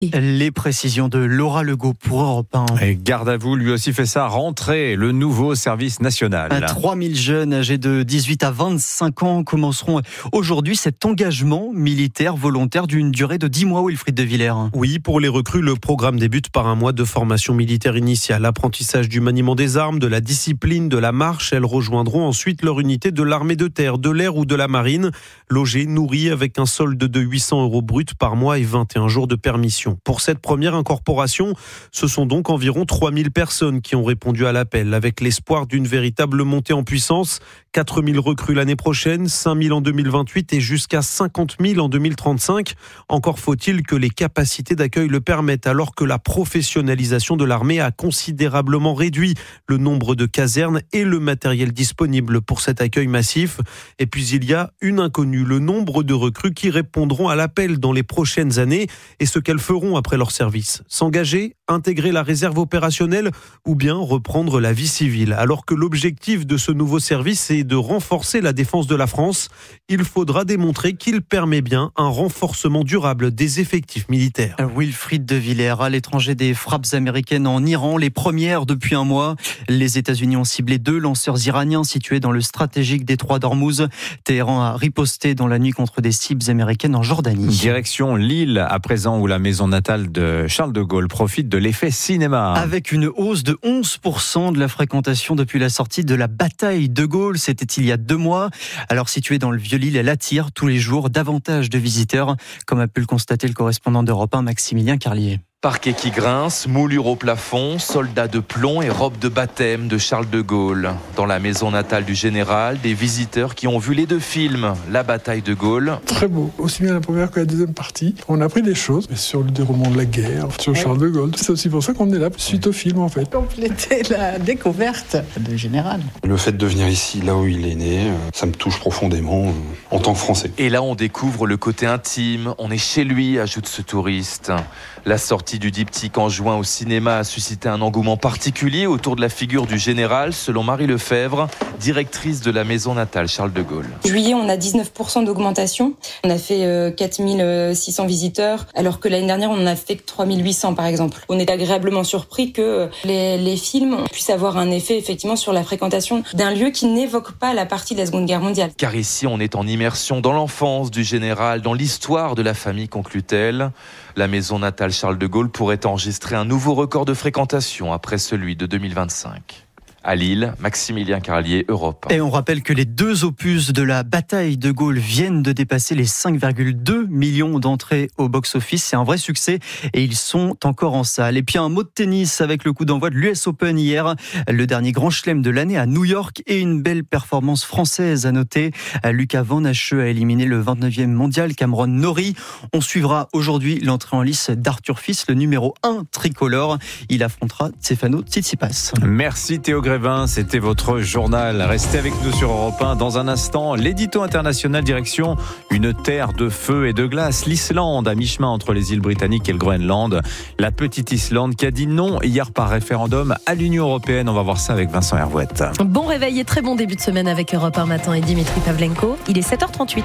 Les précisions de Laura Legault pour Europe 1. Et garde à vous, lui aussi fait sa rentrée, le nouveau service national. 3000 jeunes âgés de 18 à 25 ans commenceront aujourd'hui cet engagement militaire volontaire d'une durée de 10 mois, Wilfried de Villers. Oui, pour les recrues, le programme débute par un mois de formation militaire initiale. Apprentissage du maniement des armes, de la discipline, de la marche. Elles rejoindront ensuite leur unité de l'armée de terre, de l'air ou de la marine. Logées, nourries avec un solde de 800 € brut par mois et 21 jours de permission. Pour cette première incorporation, ce sont donc environ 3000 personnes qui ont répondu à l'appel, avec l'espoir d'une véritable montée en puissance. 4000 recrues l'année prochaine, 5000 en 2028 et jusqu'à 50 000 en 2035. Encore faut-il que les capacités d'accueil le permettent, alors que la professionnalisation de l'armée a considérablement réduit le nombre de casernes et le matériel disponible pour cet accueil massif. Et puis il y a une inconnue, le nombre de recrues qui répondront à l'appel dans les prochaines années et ce qu'elles feront après leur service. S'engager, intégrer la réserve opérationnelle ou bien reprendre la vie civile. Alors que l'objectif de ce nouveau service est de renforcer la défense de la France, il faudra démontrer qu'il permet bien un renforcement durable des effectifs militaires. Wilfried de Villers, à l'étranger, des frappes américaines en Iran, les premières depuis un mois. Les États-Unis ont ciblé 2 lanceurs iraniens situés dans le stratégique détroit d'Ormuz. Téhéran a riposté dans la nuit contre des cibles américaines en Jordanie. Direction Lille, à présent, où la maison natale de Charles de Gaulle profite de l'effet cinéma. Avec une hausse de 11% de la fréquentation depuis la sortie de la bataille de Gaulle, c'était il y a 2 mois. Alors située dans le Vieux-Lille, elle attire tous les jours davantage de visiteurs, comme a pu le constater le correspondant d'Europe 1, Maximilien Carlier. Parquet qui grince, moulure au plafond, soldats de plomb et robe de baptême de Charles de Gaulle. Dans la maison natale du général, des visiteurs qui ont vu les 2 films, La bataille de Gaulle. Très beau, aussi bien la première que la deuxième partie. On a appris des choses sur le déroulement de la guerre, sur Charles de Gaulle. C'est aussi pour ça qu'on est là, suite au film en fait. Compléter la découverte de général. Le fait de venir ici, là où il est né, ça me touche profondément en tant que Français. Et là, on découvre le côté intime. On est chez lui, ajoute ce touriste. La sortie du diptyque en juin au cinéma a suscité un engouement particulier autour de la figure du général, selon Marie Lefebvre, directrice de la maison natale Charles de Gaulle. Juillet, on a 19% d'augmentation. On a fait 4600 visiteurs, alors que l'année dernière, on en a fait que 3800 par exemple. On est agréablement surpris que les films puissent avoir un effet effectivement sur la fréquentation d'un lieu qui n'évoque pas la partie de la Seconde Guerre mondiale. Car ici, on est en immersion dans l'enfance du général, dans l'histoire de la famille, conclut-elle. La maison natale Charles de Gaulle pourrait enregistrer un nouveau record de fréquentation après celui de 2025. À Lille, Maximilien Carlier, Europe 1. Et on rappelle que les 2 opus de la bataille de Gaulle viennent de dépasser les 5,2 millions d'entrées au box-office. C'est un vrai succès et ils sont encore en salle. Et puis un mot de tennis avec le coup d'envoi de l'US Open hier, le dernier grand chelem de l'année à New York et une belle performance française à noter. Lucas Van Hacheux a éliminé le 29e mondial Cameron Norrie. On suivra aujourd'hui l'entrée en lice d'Arthur Fils, le numéro 1 tricolore. Il affrontera Stefano Tsitsipas. Merci Théo Grévin, c'était votre journal. Restez avec nous sur Europe 1. Dans un instant, l'édito international direction une terre de feu et de glace, l'Islande, à mi-chemin entre les îles britanniques et le Groenland. La petite Islande qui a dit non hier par référendum à l'Union européenne. On va voir ça avec Vincent Hervouette. Bon réveil et très bon début de semaine avec Europe 1 matin et Dimitri Pavlenko. Il est 7h38.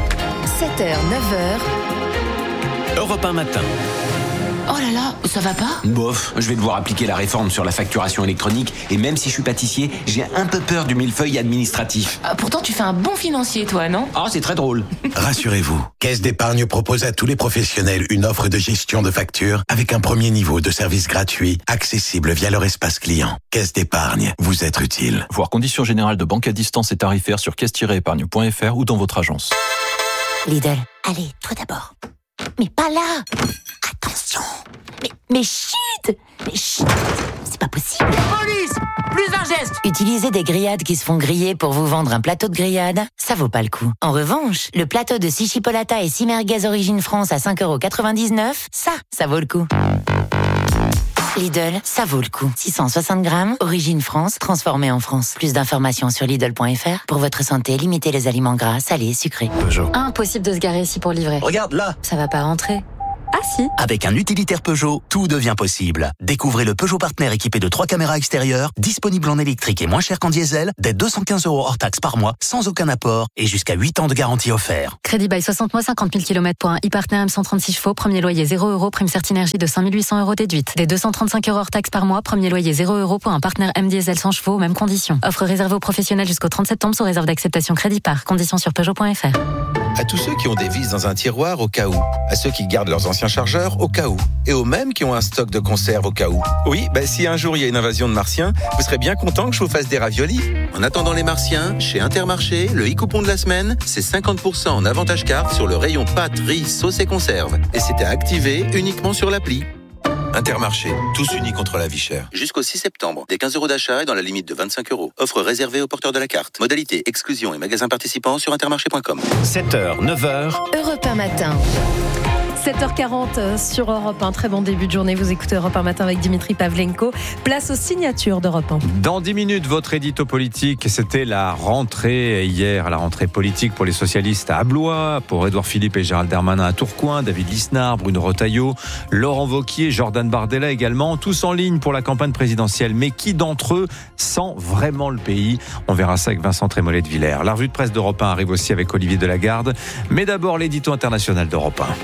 7h, 9h. Europe 1 matin. Oh là là, ça va pas ? Bof, je vais devoir appliquer la réforme sur la facturation électronique et même si je suis pâtissier, j'ai un peu peur du millefeuille administratif. Pourtant, tu fais un bon financier, toi, non ? Ah, c'est très drôle. Rassurez-vous, Caisse d'épargne propose à tous les professionnels une offre de gestion de factures avec un premier niveau de service gratuit, accessible via leur espace client. Caisse d'épargne, vous être utile. Voir conditions générales de banque à distance et tarifaires sur caisse-épargne.fr ou dans votre agence. Lidl, allez, toi d'abord. Mais pas là. Attention. Mais chut. C'est pas possible. Police ! Plus d'un geste ! Utiliser des grillades qui se font griller pour vous vendre un plateau de grillade, ça vaut pas le coup. En revanche, le plateau de 6 chipolata et 6 merguez Origine France à 5,99 €, ça vaut le coup. Lidl, ça vaut le coup. 660 grammes, Origine France, transformé en France. Plus d'informations sur Lidl.fr. Pour votre santé, limitez les aliments gras, salés, sucrés. Impossible de se garer ici pour livrer. Regarde là. Ça va pas rentrer. Ah si. Avec un utilitaire Peugeot, tout devient possible. Découvrez le Peugeot Partner équipé de 3 caméras extérieures, disponible en électrique et moins cher qu'en diesel, dès 215 € hors taxe par mois, sans aucun apport et jusqu'à 8 ans de garantie offert. Crédit bail 60 mois, 50 000 km pour un e-Partner M136 chevaux, premier loyer 0 €, prime Certinergie de 5 800 € déduite. Dès 235 € hors taxe par mois, premier loyer 0 € pour un Partner M diesel 100 chevaux, mêmes conditions. Offre réservée aux professionnels jusqu'au 30 septembre sous réserve d'acceptation crédit par. Conditions sur Peugeot.fr. À tous ceux qui ont des vis dans un tiroir au cas où, à ceux qui gardent leurs anciens chargeurs au cas où, et aux mêmes qui ont un stock de conserve au cas où. Oui, si un jour il y a une invasion de martiens, vous serez bien content que je vous fasse des raviolis. En attendant les martiens, chez Intermarché, le e-coupon de la semaine, c'est 50% en avantage carte sur le rayon pâtes, riz, sauce et conserve. Et c'était activé uniquement sur l'appli. Intermarché, tous unis contre la vie chère. Jusqu'au 6 septembre, des 15 € d'achat et dans la limite de 25 €. Offre réservée aux porteurs de la carte. Modalité, exclusion et magasins participants sur intermarché.com. 7h, 9h. Europe 1 matin. 7h40 sur Europe 1. Très bon début de journée. Vous écoutez Europe 1 matin avec Dimitri Pavlenko. Place aux signatures d'Europe 1. Dans 10 minutes, votre édito politique. C'était la rentrée hier, la rentrée politique pour les socialistes à Blois, pour Édouard Philippe et Gérald Darmanin à Tourcoing, David Lisnard, Bruno Retailleau, Laurent Wauquiez, Jordan Bardella également. Tous en ligne pour la campagne présidentielle. Mais qui d'entre eux sent vraiment le pays? On verra ça avec Vincent Trémollet de Villers. La revue de presse d'Europe 1 arrive aussi avec Olivier Delagarde. Mais d'abord, l'édito international d'Europe 1.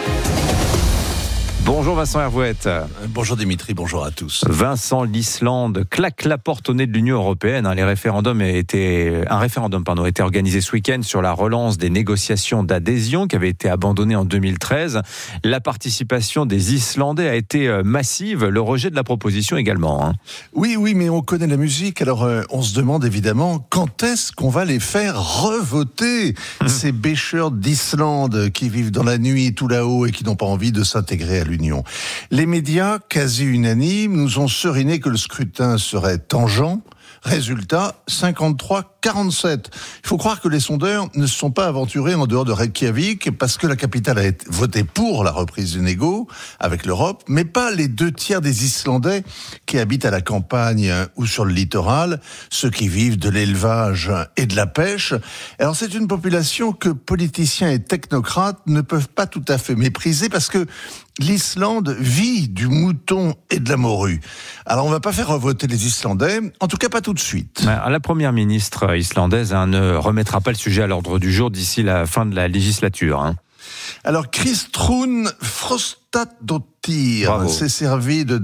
Bonjour Vincent Hervouette. Bonjour Dimitri, bonjour à tous. Vincent, l'Islande claque la porte au nez de l'Union européenne. Un référendum a été organisé ce week-end sur la relance des négociations d'adhésion qui avaient été abandonnées en 2013. La participation des Islandais a été massive, le rejet de la proposition également. Oui, mais on connaît la musique, alors on se demande évidemment quand est-ce qu'on va les faire revoter, ces bêcheurs d'Islande qui vivent dans la nuit tout là-haut et qui n'ont pas envie de s'intégrer à l'Union. Les médias, quasi unanimes, nous ont seriné que le scrutin serait tangent. Résultat, 53-47. Il faut croire que les sondeurs ne se sont pas aventurés en dehors de Reykjavik parce que la capitale a voté pour la reprise du négo avec l'Europe, mais pas les 2/3 des Islandais qui habitent à la campagne ou sur le littoral, ceux qui vivent de l'élevage et de la pêche. Alors c'est une population que politiciens et technocrates ne peuvent pas tout à fait mépriser parce que l'Islande vit du mouton et de la morue. Alors on va pas faire revoter les Islandais, en tout cas pas tout de suite. La première ministre islandaise ne remettra pas le sujet à l'ordre du jour d'ici la fin de la législature. Alors Kristrún Frostadóttir s'est servi de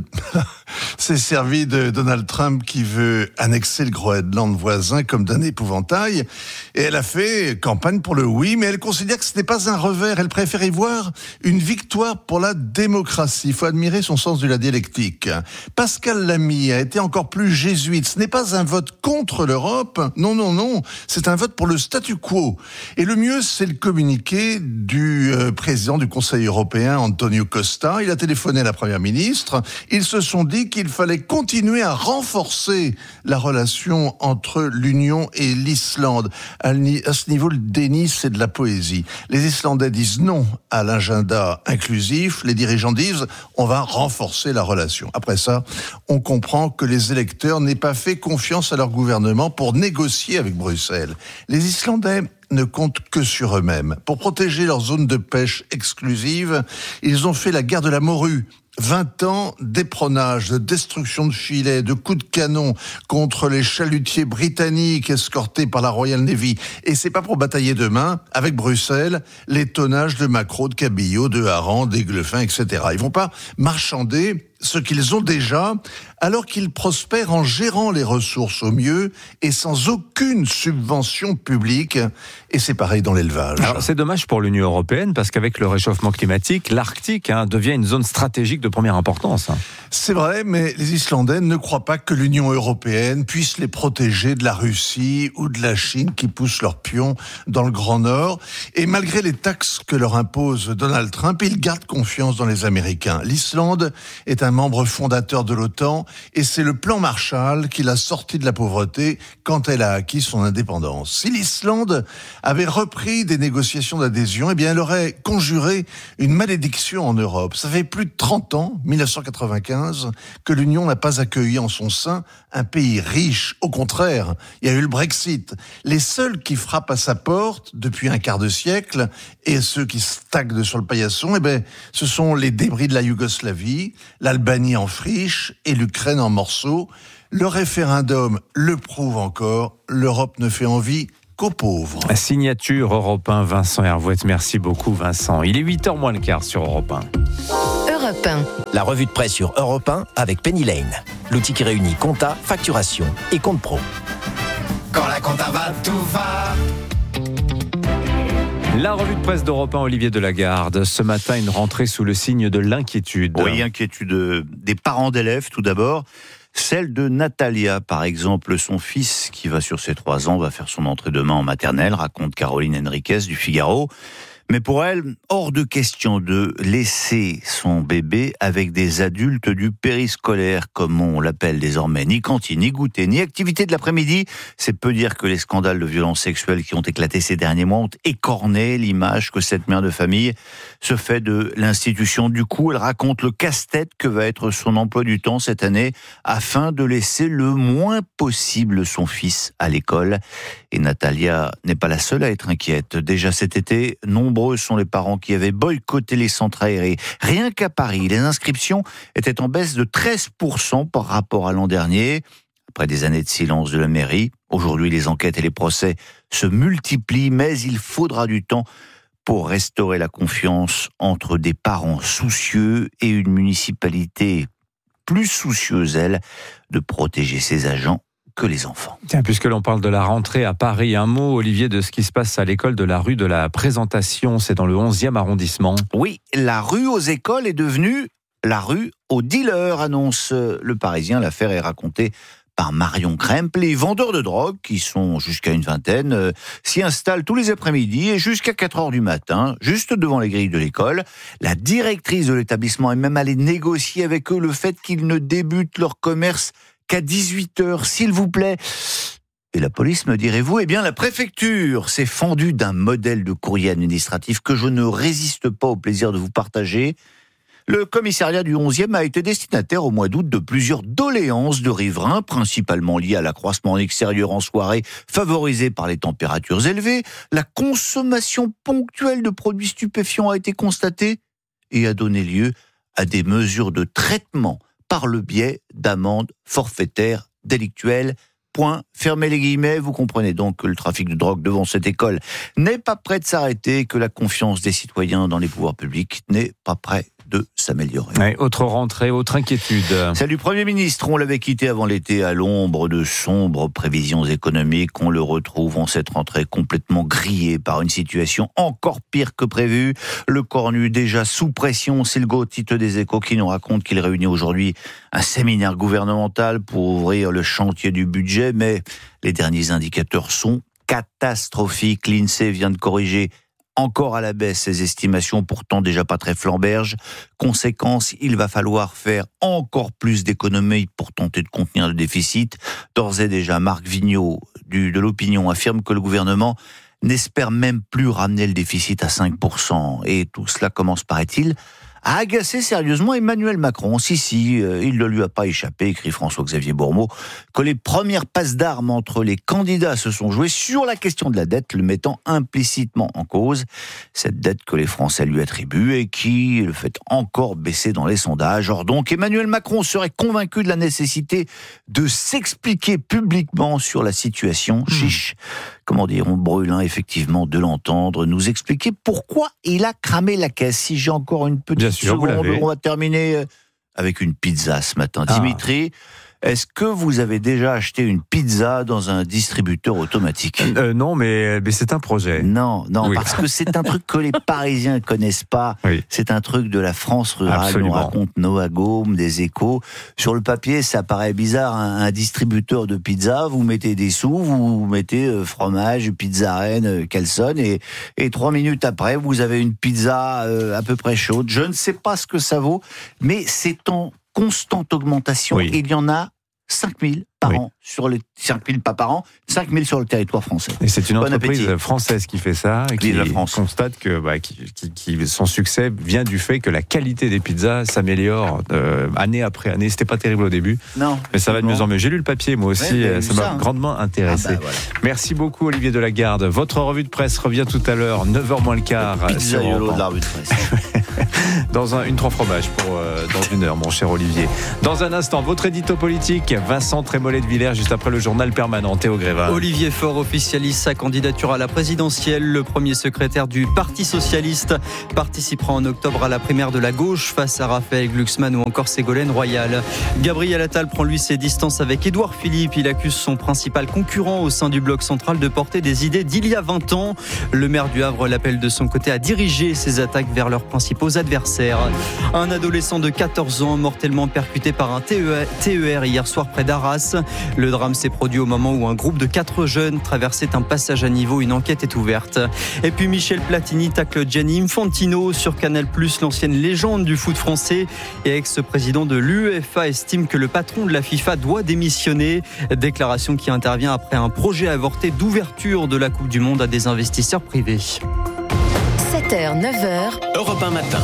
Donald Trump qui veut annexer le Groenland voisin comme d'un épouvantail. Et elle a fait campagne pour le oui, mais elle considère que ce n'est pas un revers. Elle préfère y voir une victoire pour la démocratie. Il faut admirer son sens de la dialectique. Pascal Lamy a été encore plus jésuite. Ce n'est pas un vote contre l'Europe. Non. C'est un vote pour le statu quo. Et le mieux, c'est le communiqué du président du Conseil européen, Antonio Costa. Il a téléphoné à la première ministre. Ils se sont dit qu'il fallait continuer à renforcer la relation entre l'Union et l'Islande. À ce niveau, le déni, c'est de la poésie. Les Islandais disent non à l'agenda inclusif. Les dirigeants disent on va renforcer la relation. Après ça, on comprend que les électeurs n'aient pas fait confiance à leur gouvernement pour négocier avec Bruxelles. Les Islandais ne comptent que sur eux-mêmes. Pour protéger leur zone de pêche exclusive, ils ont fait la guerre de la morue. 20 ans d'éperonage, de destruction de filets, de coups de canon contre les chalutiers britanniques escortés par la Royal Navy. Et c'est pas pour batailler demain, avec Bruxelles, les tonnages de maquereaux, de cabillaud, de harengs, d'aiglefins, etc. Ils vont pas marchander ce qu'ils ont déjà, alors qu'ils prospèrent en gérant les ressources au mieux et sans aucune subvention publique. Et c'est pareil dans l'élevage. Alors c'est dommage pour l'Union européenne parce qu'avec le réchauffement climatique, l'Arctique devient une zone stratégique de première importance. C'est vrai, mais les Islandais ne croient pas que l'Union européenne puisse les protéger de la Russie ou de la Chine qui poussent leurs pions dans le Grand Nord. Et malgré les taxes que leur impose Donald Trump, ils gardent confiance dans les Américains. L'Islande est un membre fondateur de l'OTAN et c'est le plan Marshall qui l'a sortie de la pauvreté quand elle a acquis son indépendance. Si l'Islande avait repris des négociations d'adhésion, eh bien elle aurait conjuré une malédiction en Europe. Ça fait plus de 30 ans, 1995, que l'Union n'a pas accueilli en son sein un pays riche. Au contraire, il y a eu le Brexit. Les seuls qui frappent à sa porte depuis un quart de siècle et ceux qui stagnent sur le paillasson, ce sont les débris de la Yougoslavie, l'Albanie en friche et l'Ukraine en morceaux. Le référendum le prouve encore, l'Europe ne fait envie qu'aux pauvres. Signature Europe 1, Vincent Hervouet. Merci beaucoup Vincent. Il est 8h moins le quart sur Europe 1. Europe 1. La revue de presse sur Europe 1 avec Penny Lane. L'outil qui réunit compta, facturation et compte pro. Quand la compta va, tout va. La revue de presse d'Europe 1, Olivier Delagarde. Ce matin, une rentrée sous le signe de l'inquiétude. Oui, inquiétude des parents d'élèves tout d'abord. Celle de Natalia, par exemple, son fils qui va sur ses 3 ans, va faire son entrée demain en maternelle, raconte Caroline Henriquez du Figaro. Mais pour elle, hors de question de laisser son bébé avec des adultes du périscolaire, comme on l'appelle désormais. Ni cantine, ni goûter, ni activité de l'après-midi. C'est peu dire que les scandales de violences sexuelles qui ont éclaté ces derniers mois ont écorné l'image que cette mère de famille se fait de l'institution. Du coup, elle raconte le casse-tête que va être son emploi du temps cette année afin de laisser le moins possible son fils à l'école. Et Natalia n'est pas la seule à être inquiète. Déjà cet été, nombreux sont les parents qui avaient boycotté les centres aérés. Rien qu'à Paris, les inscriptions étaient en baisse de 13% par rapport à l'an dernier. Après des années de silence de la mairie, aujourd'hui les enquêtes et les procès se multiplient, mais il faudra du temps pour restaurer la confiance entre des parents soucieux et une municipalité plus soucieuse, elle, de protéger ses agents que les enfants. Tiens, puisque l'on parle de la rentrée à Paris, un mot, Olivier, de ce qui se passe à l'école de la rue de la Présentation. C'est dans le 11e arrondissement. Oui, la rue aux écoles est devenue la rue aux dealers, annonce Le Parisien. L'affaire est racontée par Marion Kremp. Les vendeurs de drogue, qui sont jusqu'à une vingtaine, s'y installent tous les après-midi et jusqu'à 4h du matin, juste devant les grilles de l'école. La directrice de l'établissement est même allée négocier avec eux le fait qu'ils ne débutent leur commerce qu'à 18h, s'il vous plaît. Et la police, me direz-vous? Eh bien, la préfecture s'est fendue d'un modèle de courrier administratif que je ne résiste pas au plaisir de vous partager. Le commissariat du 11e a été destinataire au mois d'août de plusieurs doléances de riverains, principalement liées à l'accroissement extérieur en soirée, favorisé par les températures élevées. La consommation ponctuelle de produits stupéfiants a été constatée et a donné lieu à des mesures de traitement par le biais d'amendes forfaitaires délictuelles. Point, fermez les guillemets, vous comprenez donc que le trafic de drogue devant cette école n'est pas prêt de s'arrêter, que la confiance des citoyens dans les pouvoirs publics n'est pas prêt de s'améliorer. Ouais, autre rentrée, autre inquiétude. Celle du Premier ministre, on l'avait quitté avant l'été à l'ombre de sombres prévisions économiques. On le retrouve en cette rentrée complètement grillé par une situation encore pire que prévu. Le cornu déjà sous pression, c'est le titre des Échos qui nous raconte qu'il réunit aujourd'hui un séminaire gouvernemental pour ouvrir le chantier du budget, mais les derniers indicateurs sont catastrophiques. L'INSEE vient de corriger encore à la baisse ses estimations, pourtant déjà pas très flamberges. Conséquence, il va falloir faire encore plus d'économies pour tenter de contenir le déficit. D'ores et déjà, Marc Vigneault de l'Opinion affirme que le gouvernement n'espère même plus ramener le déficit à 5%. Et tout cela commence, paraît-il, à agacer sérieusement Emmanuel Macron. Si, il ne lui a pas échappé, écrit François-Xavier Bourmeau, que les premières passes d'armes entre les candidats se sont jouées sur la question de la dette, le mettant implicitement en cause. Cette dette que les Français lui attribuent et qui le fait encore baisser dans les sondages. Or donc, Emmanuel Macron serait convaincu de la nécessité de s'expliquer publiquement sur la situation. Chiche, comment dire, on brûle effectivement de l'entendre, nous expliquer pourquoi il a cramé la caisse. Si j'ai encore une petite seconde, on va terminer avec une pizza ce matin. Dimitri, est-ce que vous avez déjà acheté une pizza dans un distributeur automatique? Non, mais c'est un projet. Non, oui. Parce que c'est un truc que les Parisiens connaissent pas. Oui. C'est un truc de la France rurale. Absolument. On raconte Noah Gaume, des Échos. Sur le papier, ça paraît bizarre. Un distributeur de pizza, vous mettez des sous, vous mettez fromage, pizza reine, Kelson, et 3 minutes après, vous avez une pizza à peu près chaude. Je ne sais pas ce que ça vaut, mais c'est en constante augmentation. Oui. Il y en a 5 000 par an, sur les 5 000 pas par an, 5 000 sur le territoire français. Et c'est une Bon entreprise appétit. française qui fait ça, et qui constate que son succès vient du fait que la qualité des pizzas s'améliore année après année. C'était pas terrible au début, mais ça va de mieux en mieux. J'ai lu le papier, moi aussi, ça m'a grandement intéressé. Voilà. Merci beaucoup, Olivier Delagarde. Votre revue de presse revient tout à l'heure, 9h moins le quart. Pizzaiolo de la revue de presse. Dans une 3 fromages dans une heure, mon cher Olivier. Dans un instant, votre édito politique, Vincent Trémollet de Villers, juste après le journal permanent. Théo Grévin. Olivier Faure officialise sa candidature à la présidentielle. Le premier secrétaire du Parti Socialiste participera en octobre à la primaire de la gauche face à Raphaël Glucksmann ou encore Ségolène Royal. Gabriel Attal prend lui ses distances avec Édouard Philippe. Il accuse son principal concurrent au sein du bloc central de porter des idées d'il y a 20 ans. Le maire du Havre l'appelle de son côté à diriger ses attaques vers leurs principaux adversaires. Un adolescent de 14 ans mortellement percuté par un TER hier soir près d'Arras. Le drame s'est produit au moment où un groupe de 4 jeunes traversait un passage à niveau. Une enquête est ouverte. Et puis Michel Platini tacle Gianni Infantino sur Canal+. L'ancienne légende du foot français et ex-président de l'UEFA estime que le patron de la FIFA doit démissionner. Déclaration qui intervient après un projet avorté d'ouverture de la Coupe du Monde à des investisseurs privés. 7h, 9h, Europe 1 matin.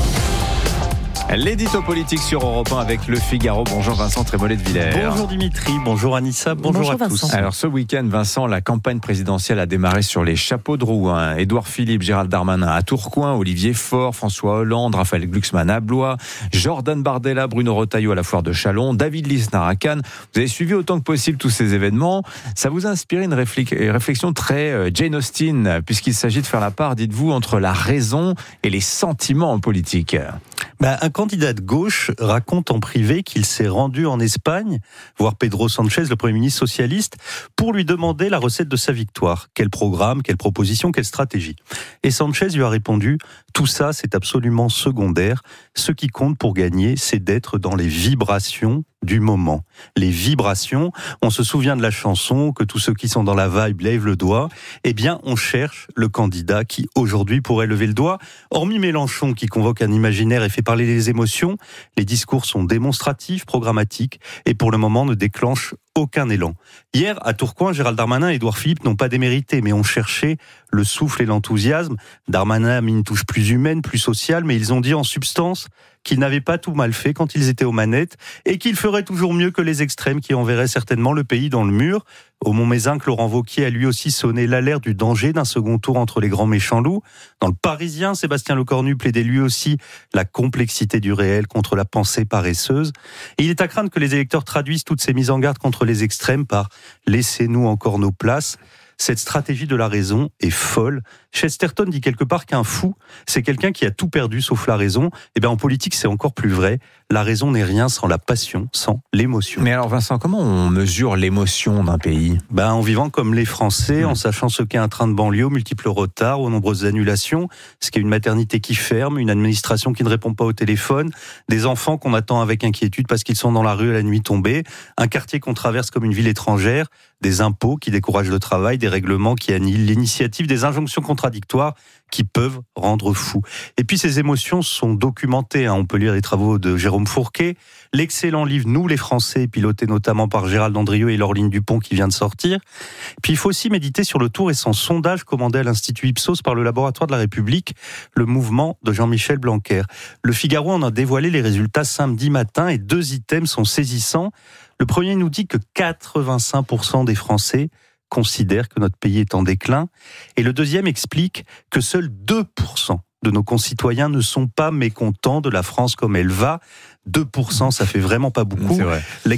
L'édito politique sur Europe 1 avec Le Figaro. Bonjour Vincent Trémollet de Villers. Bonjour Dimitri, bonjour Anissa, bonjour à Vincent. tous. Alors ce week-end, Vincent, la campagne présidentielle a démarré sur les chapeaux de roue. Édouard Philippe, Gérald Darmanin à Tourcoing, Olivier Faure, François Hollande, Raphaël Glucksmann à Blois, Jordan Bardella, Bruno Retailleau à la foire de Châlons, David Lisnard à Cannes. Vous avez suivi autant que possible tous ces événements. Ça vous a inspiré une réflexion très Jane Austen, puisqu'il s'agit de faire la part, dites-vous, entre la raison et les sentiments en politique. Un candidat de gauche raconte en privé qu'il s'est rendu en Espagne, voir Pedro Sánchez, le Premier ministre socialiste, pour lui demander la recette de sa victoire. Quel programme, quelle proposition, quelle stratégie. Et Sánchez lui a répondu « Tout ça, c'est absolument secondaire. Ce qui compte pour gagner, c'est d'être dans les vibrations du moment. » Les vibrations, on se souvient de la chanson que tous ceux qui sont dans la vibe lèvent le doigt. Eh bien, on cherche le candidat qui, aujourd'hui, pourrait lever le doigt. Hormis Mélenchon, qui convoque un imaginaire et fait parler les émotions, les discours sont démonstratifs, programmatiques, et pour le moment ne déclenchent aucun élan. Hier, à Tourcoing, Gérald Darmanin et Édouard Philippe n'ont pas démérité, mais ont cherché le souffle et l'enthousiasme. Darmanin a mis une touche plus humaine, plus sociale, mais ils ont dit en substance qu'ils n'avaient pas tout mal fait quand ils étaient aux manettes et qu'ils feraient toujours mieux que les extrêmes qui enverraient certainement le pays dans le mur. Au Mont-Mézinc, Laurent Wauquiez a lui aussi sonné l'alerte du danger d'un second tour entre les grands méchants loups. Dans le Parisien, Sébastien Lecornu plaidait lui aussi la complexité du réel contre la pensée paresseuse. Et il est à craindre que les électeurs traduisent toutes ces mises en garde contre les extrêmes par « laissez-nous encore nos places ». Cette stratégie de la raison est folle. Chesterton dit quelque part qu'un fou, c'est quelqu'un qui a tout perdu sauf la raison. Et bien en politique, c'est encore plus vrai. La raison n'est rien sans la passion, sans l'émotion. Mais alors Vincent, comment on mesure l'émotion d'un pays ? En vivant comme les Français, en sachant ce qu'est un train de banlieue, multiples retards, aux nombreuses annulations, ce qu'est une maternité qui ferme, une administration qui ne répond pas au téléphone, des enfants qu'on attend avec inquiétude parce qu'ils sont dans la rue à la nuit tombée, un quartier qu'on traverse comme une ville étrangère, des impôts qui découragent le travail, des règlements qui annihilent l'initiative, des injonctions contradictoires qui peuvent rendre fou. Et puis ces émotions sont documentées. On peut lire les travaux de Jérôme Fourquet, l'excellent livre Nous les Français, piloté notamment par Gérald Andrieux et Laureline Dupont qui vient de sortir. Puis il faut aussi méditer sur le tout récent sondage commandé à l'Institut Ipsos par le Laboratoire de la République, le mouvement de Jean-Michel Blanquer. Le Figaro en a dévoilé les résultats samedi matin et 2 items sont saisissants. Le premier nous dit que 85% des Français considèrent que notre pays est en déclin. Et le deuxième explique que seuls 2% de nos concitoyens ne sont pas mécontents de la France comme elle va. 2%, ça fait vraiment pas beaucoup. C'est vrai. Les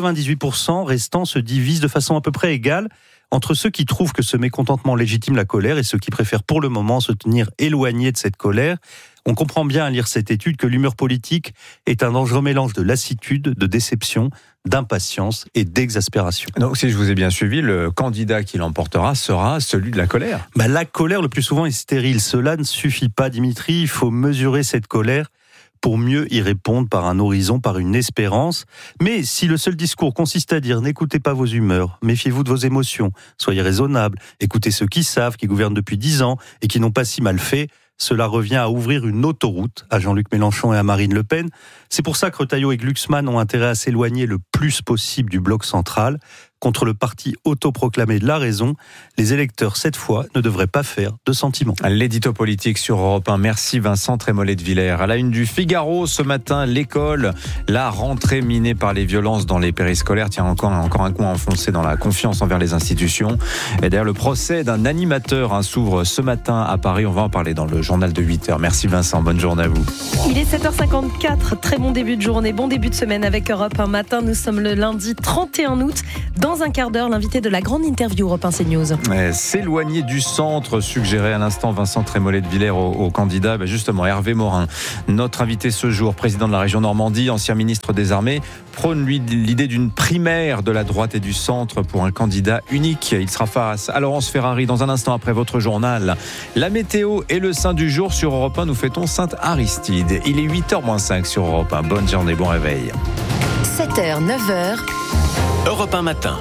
98% restants se divisent de façon à peu près égale entre ceux qui trouvent que ce mécontentement légitime la colère et ceux qui préfèrent pour le moment se tenir éloignés de cette colère. On comprend bien à lire cette étude que l'humeur politique est un dangereux mélange de lassitude, de déception, d'impatience et d'exaspération. Donc si je vous ai bien suivi, le candidat qui l'emportera sera celui de la colère. La colère le plus souvent est stérile. Cela ne suffit pas, Dimitri. Il faut mesurer cette colère pour mieux y répondre par un horizon, par une espérance. Mais si le seul discours consiste à dire « n'écoutez pas vos humeurs, méfiez-vous de vos émotions, soyez raisonnables, écoutez ceux qui savent, qui gouvernent depuis 10 ans et qui n'ont pas si mal fait », cela revient à ouvrir une autoroute à Jean-Luc Mélenchon et à Marine Le Pen. C'est pour ça que Retailleau et Glucksmann ont intérêt à s'éloigner le plus possible du bloc central. Contre le parti autoproclamé de la raison, les électeurs, cette fois, ne devraient pas faire de sentiments. L'édito politique sur Europe 1. Merci Vincent Trémollet de Villers. À la une du Figaro, ce matin, l'école, la rentrée minée par les violences dans les périscolaires. Tiens, encore un coin enfoncé dans la confiance envers les institutions. Et d'ailleurs, le procès d'un animateur s'ouvre ce matin à Paris. On va en parler dans le journal de 8h. Merci Vincent, bonne journée à vous. Il est 7h54, très bon début de journée, bon début de semaine avec Europe 1 matin. Nous sommes le lundi 31 août. Dans un quart d'heure, l'invité de la grande interview Europe 1 CNews. S'éloigner du centre, suggérait à l'instant Vincent Trémollet de Villers au candidat. Justement, Hervé Morin, notre invité ce jour, président de la région Normandie, ancien ministre des Armées, prône lui l'idée d'une primaire de la droite et du centre pour un candidat unique. Il sera face à Laurence Ferrari dans un instant après votre journal. La météo et le saint du jour sur Europe 1, nous fêtons Sainte Aristide. Il est 8h-5 sur Europe 1. Bonne journée, bon réveil. 7h, 9h. Europe 1 matin.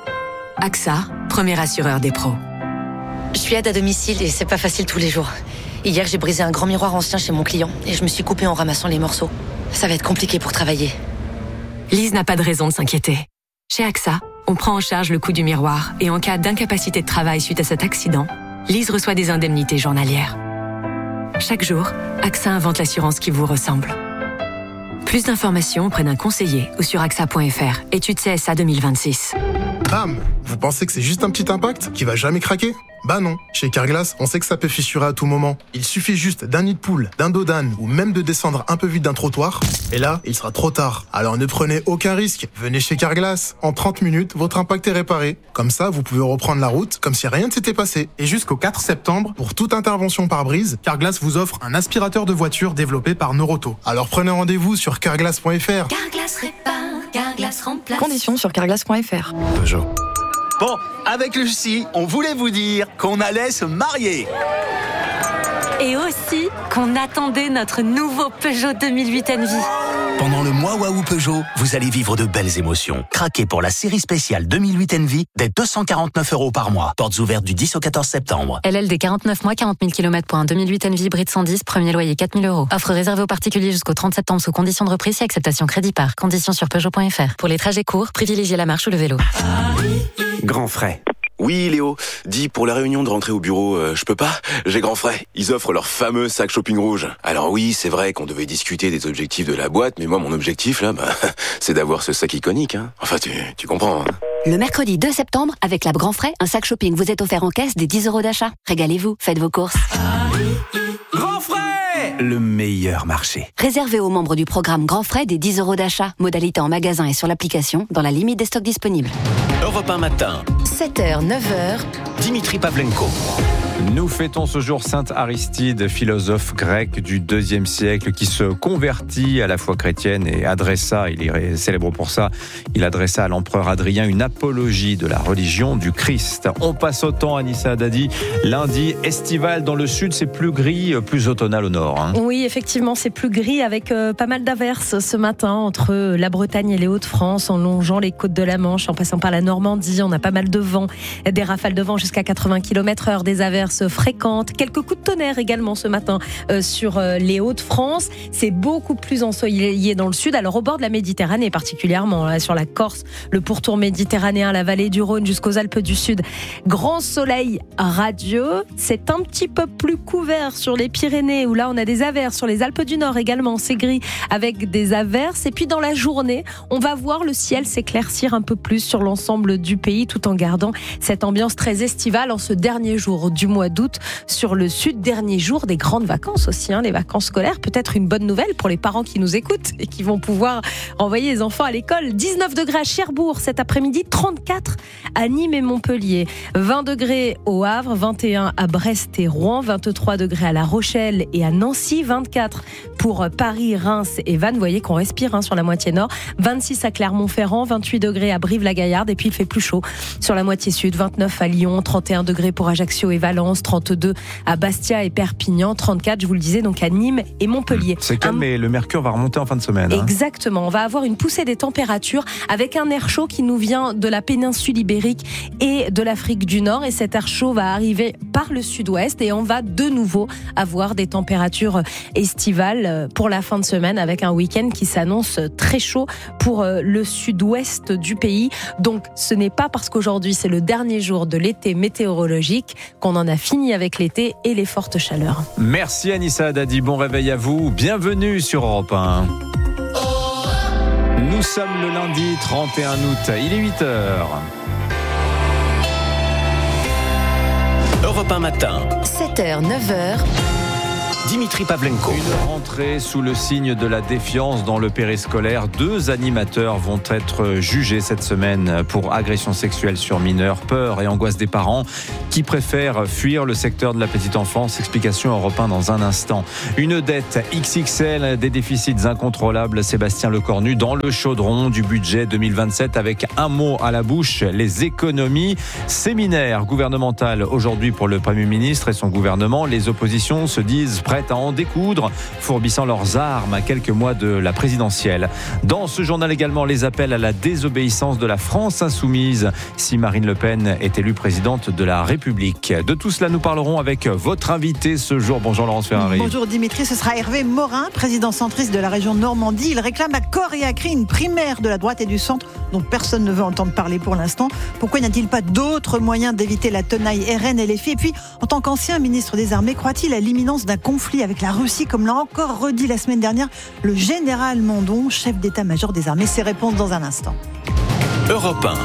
AXA, premier assureur des pros. Je suis aide à domicile et c'est pas facile tous les jours. Hier, j'ai brisé un grand miroir ancien chez mon client et je me suis coupée en ramassant les morceaux. Ça va être compliqué pour travailler. Lise n'a pas de raison de s'inquiéter. Chez AXA, on prend en charge le coût du miroir et en cas d'incapacité de travail suite à cet accident, Lise reçoit des indemnités journalières. Chaque jour, AXA invente l'assurance qui vous ressemble. Plus d'informations auprès d'un conseiller ou sur AXA.fr. Étude CSA 2026. Bam! Vous pensez que c'est juste un petit impact qui va jamais craquer? Bah non. Chez Carglass, on sait que ça peut fissurer à tout moment. Il suffit juste d'un nid de poule, d'un dos d'âne ou même de descendre un peu vite d'un trottoir. Et là, il sera trop tard. Alors ne prenez aucun risque. Venez chez Carglass. En 30 minutes, votre impact est réparé. Comme ça, vous pouvez reprendre la route comme si rien ne s'était passé. Et jusqu'au 4 septembre, pour toute intervention par brise, Carglass vous offre un aspirateur de voiture développé par Noroto. Alors prenez rendez-vous sur carglass.fr. Carglass répare, Carglass remplace. Conditions sur carglass.fr. Peugeot. Bon, avec Lucie, on voulait vous dire qu'on allait se marier. Et aussi qu'on attendait notre nouveau Peugeot 2008 Envy. Pendant le mois Waouh Peugeot, vous allez vivre de belles émotions. Craquez pour la série spéciale 2008 Envy dès 249 € par mois. Portes ouvertes du 10 au 14 septembre. LLD 49 mois, 40 000 km pour un 2008 Envy hybride 110, premier loyer 4 000 €. Offre réservée aux particuliers jusqu'au 30 septembre sous conditions de reprise et acceptation crédit par. Conditions sur Peugeot.fr. Pour les trajets courts, privilégiez la marche ou le vélo. Grand frais. Oui, Léo. Dis, pour la réunion de rentrée au bureau, je peux pas? J'ai grand frais. Ils offrent leur fameux sac shopping rouge. Alors oui, c'est vrai qu'on devait discuter des objectifs de la boîte, mais moi, mon objectif, là, c'est d'avoir ce sac iconique, hein. Enfin, tu comprends, hein. Le mercredi 2 septembre, avec la Grand Frais, un sac shopping vous est offert en caisse des 10 € d'achat. Régalez-vous, faites vos courses. Grand frais! Le meilleur marché. Réservé aux membres du programme Grand Frais des 10 € d'achat. Modalité en magasin et sur l'application, dans la limite des stocks disponibles. Europe 1 matin. 7h, 9h. Dimitri Pavlenko. Nous fêtons ce jour Sainte Aristide, philosophe grec du IIe siècle qui se convertit à la foi chrétienne et adressa, il est célèbre pour ça, il adressa à l'empereur Adrien une apologie de la religion du Christ. On passe au temps, Anissa Haddadi. Lundi estival dans le sud, c'est plus gris, plus automnal au nord. Hein. Oui, effectivement, c'est plus gris avec pas mal d'averses ce matin entre la Bretagne et les Hauts-de-France, en longeant les côtes de la Manche, en passant par la Normandie. On a pas mal de vent, des rafales de vent jusqu'à 80 km/h, des averses fréquentes, quelques coups de tonnerre également ce matin sur les Hauts-de-France. C'est beaucoup plus ensoleillé dans le sud, alors au bord de la Méditerranée particulièrement, là, sur la Corse, le pourtour méditerranéen, la vallée du Rhône jusqu'aux Alpes du Sud. Grand soleil radieux, c'est un petit peu plus couvert sur les Pyrénées où là on a des averses, sur les Alpes du Nord également, c'est gris avec des averses. Et puis dans la journée, on va voir le ciel s'éclaircir un peu plus sur l'ensemble du pays tout en gardant cette ambiance très estivale en ce dernier jour du mois d'août sur le sud, dernier jour des grandes vacances aussi, les vacances scolaires. Peut-être une bonne nouvelle pour les parents qui nous écoutent et qui vont pouvoir envoyer les enfants à l'école. 19 degrés à Cherbourg cet après-midi, 34 à Nîmes et Montpellier, 20 degrés au Havre, 21 à Brest et Rouen, 23 degrés à La Rochelle et à Nancy, 24 pour Paris, Reims et Vannes. Vous voyez qu'on respire sur la moitié nord, 26 à Clermont-Ferrand, 28 degrés à Brive-la-Gaillarde et puis il fait plus chaud sur la moitié sud, 29 à Lyon, 31 degrés pour Ajaccio et Valence, Valence, 32 à Bastia et Perpignan, 34, je vous le disais, donc à Nîmes et Montpellier. C'est calme, mais le mercure va remonter en fin de semaine. Exactement, on va avoir une poussée des températures avec un air chaud qui nous vient de la péninsule ibérique et de l'Afrique du Nord. Et cet air chaud va arriver par le sud-ouest et on va de nouveau avoir des températures estivales pour la fin de semaine avec un week-end qui s'annonce très chaud pour le sud-ouest du pays. Donc ce n'est pas parce qu'aujourd'hui c'est le dernier jour de l'été météorologique qu'on en a fini avec l'été et les fortes chaleurs. Merci Anissa Haddadi, bon réveil à vous, bienvenue sur Europe 1. Nous sommes le lundi 31 août, il est 8h. Europe 1 matin. 7h, 9h. Dimitri Pavlenko. Une rentrée sous le signe de la défiance dans le périscolaire. 2 animateurs vont être jugés cette semaine pour agression sexuelle sur mineurs. Peur et angoisse des parents qui préfèrent fuir le secteur de la petite enfance. Explication Europe 1 dans un instant. Une dette XXL, des déficits incontrôlables. Sébastien Lecornu dans le chaudron du budget 2027 avec un mot à la bouche, les économies. Séminaire gouvernemental aujourd'hui pour le Premier ministre et son gouvernement. Les oppositions se disent prêtes à en découdre, fourbissant leurs armes à quelques mois de la présidentielle. Dans ce journal également, les appels à la désobéissance de la France insoumise si Marine Le Pen est élue présidente de la République. De tout cela, nous parlerons avec votre invité ce jour. Bonjour Laurence Ferrari. Bonjour Dimitri, ce sera Hervé Morin, président centriste de la région Normandie. Il réclame à corps et à cri une primaire de la droite et du centre dont personne ne veut entendre parler pour l'instant. Pourquoi n'y a-t-il pas d'autres moyens d'éviter la tenaille RN et les filles ? Et puis, en tant qu'ancien ministre des Armées, croit-il à l'imminence d'un conflit avec la Russie, comme l'a encore redit la semaine dernière le général Mandon, chef d'état-major des armées? Ses réponses dans un instant. Europe 1.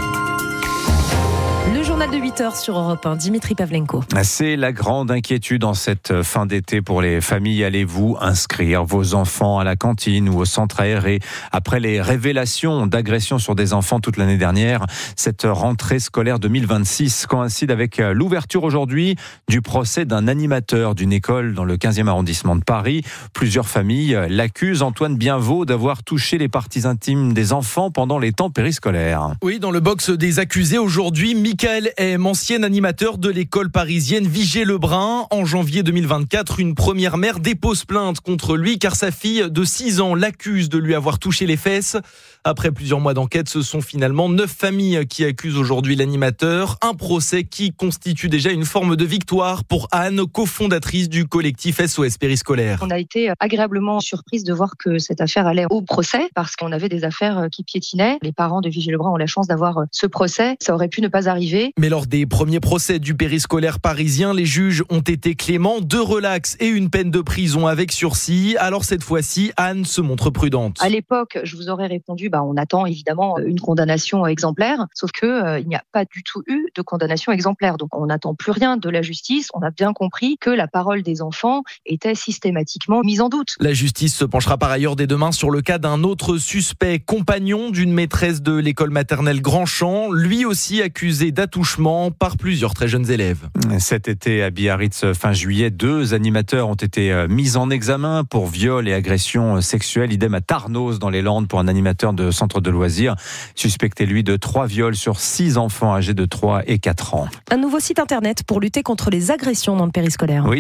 Le journal de 8h sur Europe 1, Dimitri Pavlenko. C'est la grande inquiétude en cette fin d'été pour les familles. Allez-vous inscrire vos enfants à la cantine ou au centre aéré? Après les révélations d'agressions sur des enfants toute l'année dernière, cette rentrée scolaire 2026 coïncide avec l'ouverture aujourd'hui du procès d'un animateur d'une école dans le 15e arrondissement de Paris. Plusieurs familles l'accusent, Antoine Bienvaux, d'avoir touché les parties intimes des enfants pendant les temps périscolaires. Oui, dans le box des accusés aujourd'hui, Michael M, ancien animateur de l'école parisienne Vigée-Lebrun. En janvier 2024, une première mère dépose plainte contre lui car sa fille de 6 ans l'accuse de lui avoir touché les fesses. Après plusieurs mois d'enquête, ce sont finalement 9 familles qui accusent aujourd'hui l'animateur. Un procès qui constitue déjà une forme de victoire pour Anne, cofondatrice du collectif SOS Périscolaire. On a été agréablement surprise de voir que cette affaire allait au procès parce qu'on avait des affaires qui piétinaient. Les parents de Vigée-Lebrun ont la chance d'avoir ce procès. Ça aurait pu ne pas arriver. Mais lors des premiers procès du périscolaire parisien, les juges ont été cléments, 2 relax et une peine de prison avec sursis. Alors cette fois-ci, Anne se montre prudente. À l'époque, je vous aurais répondu, on attend évidemment une condamnation exemplaire, sauf que il n'y a pas du tout eu de condamnation exemplaire. Donc on n'attend plus rien de la justice. On a bien compris que la parole des enfants était systématiquement mise en doute. La justice se penchera par ailleurs dès demain sur le cas d'un autre suspect, compagnon d'une maîtresse de l'école maternelle Grandchamp, lui aussi accusé d'attouchement par plusieurs très jeunes élèves. Cet été à Biarritz, fin juillet, 2 animateurs ont été mis en examen pour viol et agression sexuelle. Idem à Tarnos dans les Landes pour un animateur de centre de loisirs, suspecté lui de 3 viols sur 6 enfants âgés de 3 et 4 ans. Un nouveau site internet pour lutter contre les agressions dans le périscolaire. Oui,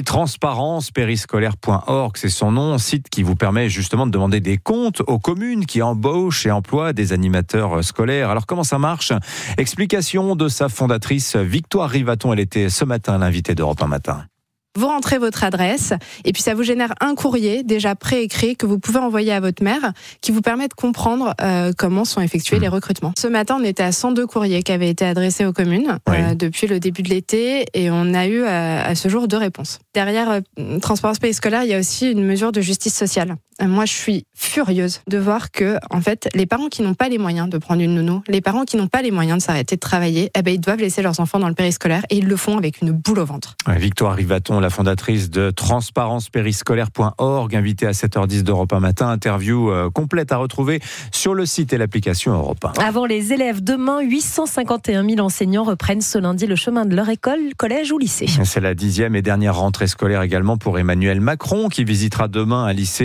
transparencepériscolaire.org, c'est son nom, site qui vous permet justement de demander des comptes aux communes qui embauchent et emploient des animateurs scolaires. Alors comment ça marche? Explication de sa fondatrice Victoire Rivaton, elle était ce matin l'invitée d'Europe 1 matin. Vous rentrez votre adresse et puis ça vous génère un courrier déjà préécrit que vous pouvez envoyer à votre maire qui vous permet de comprendre comment sont effectués les recrutements. Ce matin, on était à 102 courriers qui avaient été adressés aux communes depuis le début de l'été et on a eu à ce jour 2 réponses. Derrière Transparence Périscolaire, il y a aussi une mesure de justice sociale. Moi, je suis furieuse de voir que, en fait, les parents qui n'ont pas les moyens de prendre une nounou, les parents qui n'ont pas les moyens de s'arrêter de travailler, ils doivent laisser leurs enfants dans le périscolaire et ils le font avec une boule au ventre. Victoire Rivaton, la fondatrice de transparencepériscolaire.org, invitée à 7h10 d'Europe 1 matin. Interview complète à retrouver sur le site et l'application Europe 1. Avant les élèves, demain, 851 000 enseignants reprennent ce lundi le chemin de leur école, collège ou lycée. C'est la 10e et dernière rentrée scolaire également pour Emmanuel Macron qui visitera demain un lycée, le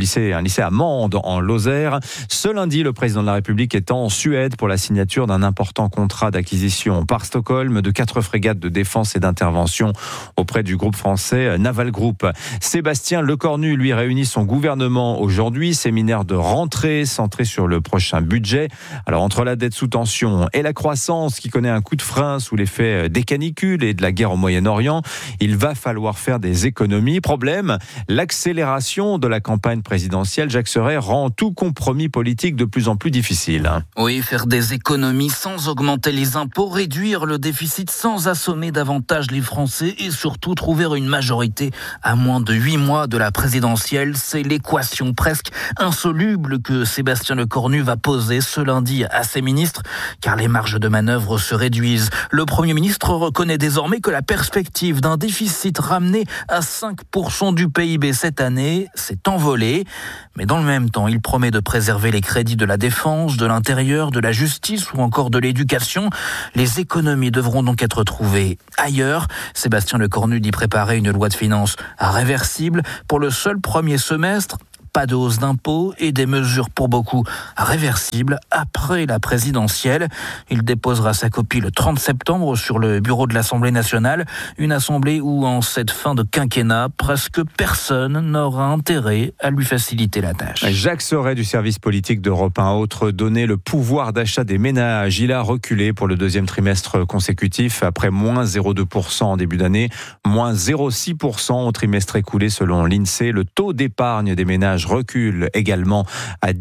un lycée à Mende en Lozère. Ce lundi, le président de la République est en Suède pour la signature d'un important contrat d'acquisition par Stockholm de 4 frégates de défense et d'intervention auprès du groupe français Naval Group. Sébastien Lecornu, lui, réunit son gouvernement aujourd'hui. Séminaire de rentrée centré sur le prochain budget. Alors, entre la dette sous tension et la croissance qui connaît un coup de frein sous l'effet des canicules et de la guerre au Moyen-Orient, il va falloir faire des économies. Problème, l'accélération de la campagne présidentielle, Jacques Serret, rend tout compromis politique de plus en plus difficile. Oui, faire des économies sans augmenter les impôts, réduire le déficit sans assommer davantage les Français et surtout trouver une majorité à moins de 8 mois de la présidentielle, c'est l'équation presque insoluble que Sébastien Lecornu va poser ce lundi à ses ministres, car les marges de manœuvre se réduisent. Le Premier ministre reconnaît désormais que la perspective d'un déficit ramené à 5% du PIB cette année s'est envolée. Mais dans le même temps, il promet de préserver les crédits de la défense, de l'intérieur, de la justice ou encore de l'éducation. Les économies devront donc être trouvées ailleurs. Sébastien Lecornu dit préparer une loi de finances réversible pour le seul premier semestre. Pas de hausse d'impôts et des mesures pour beaucoup réversibles après la présidentielle. Il déposera sa copie le 30 septembre sur le bureau de l'Assemblée nationale. Une assemblée où, en cette fin de quinquennat, presque personne n'aura intérêt à lui faciliter la tâche. Jacques Serret du service politique d'Europe 1. Autre donné, le pouvoir d'achat des ménages. Il a reculé pour le deuxième trimestre consécutif après moins 0,2% en début d'année, moins 0,6% au trimestre écoulé selon l'INSEE. Le taux d'épargne des ménages recule également à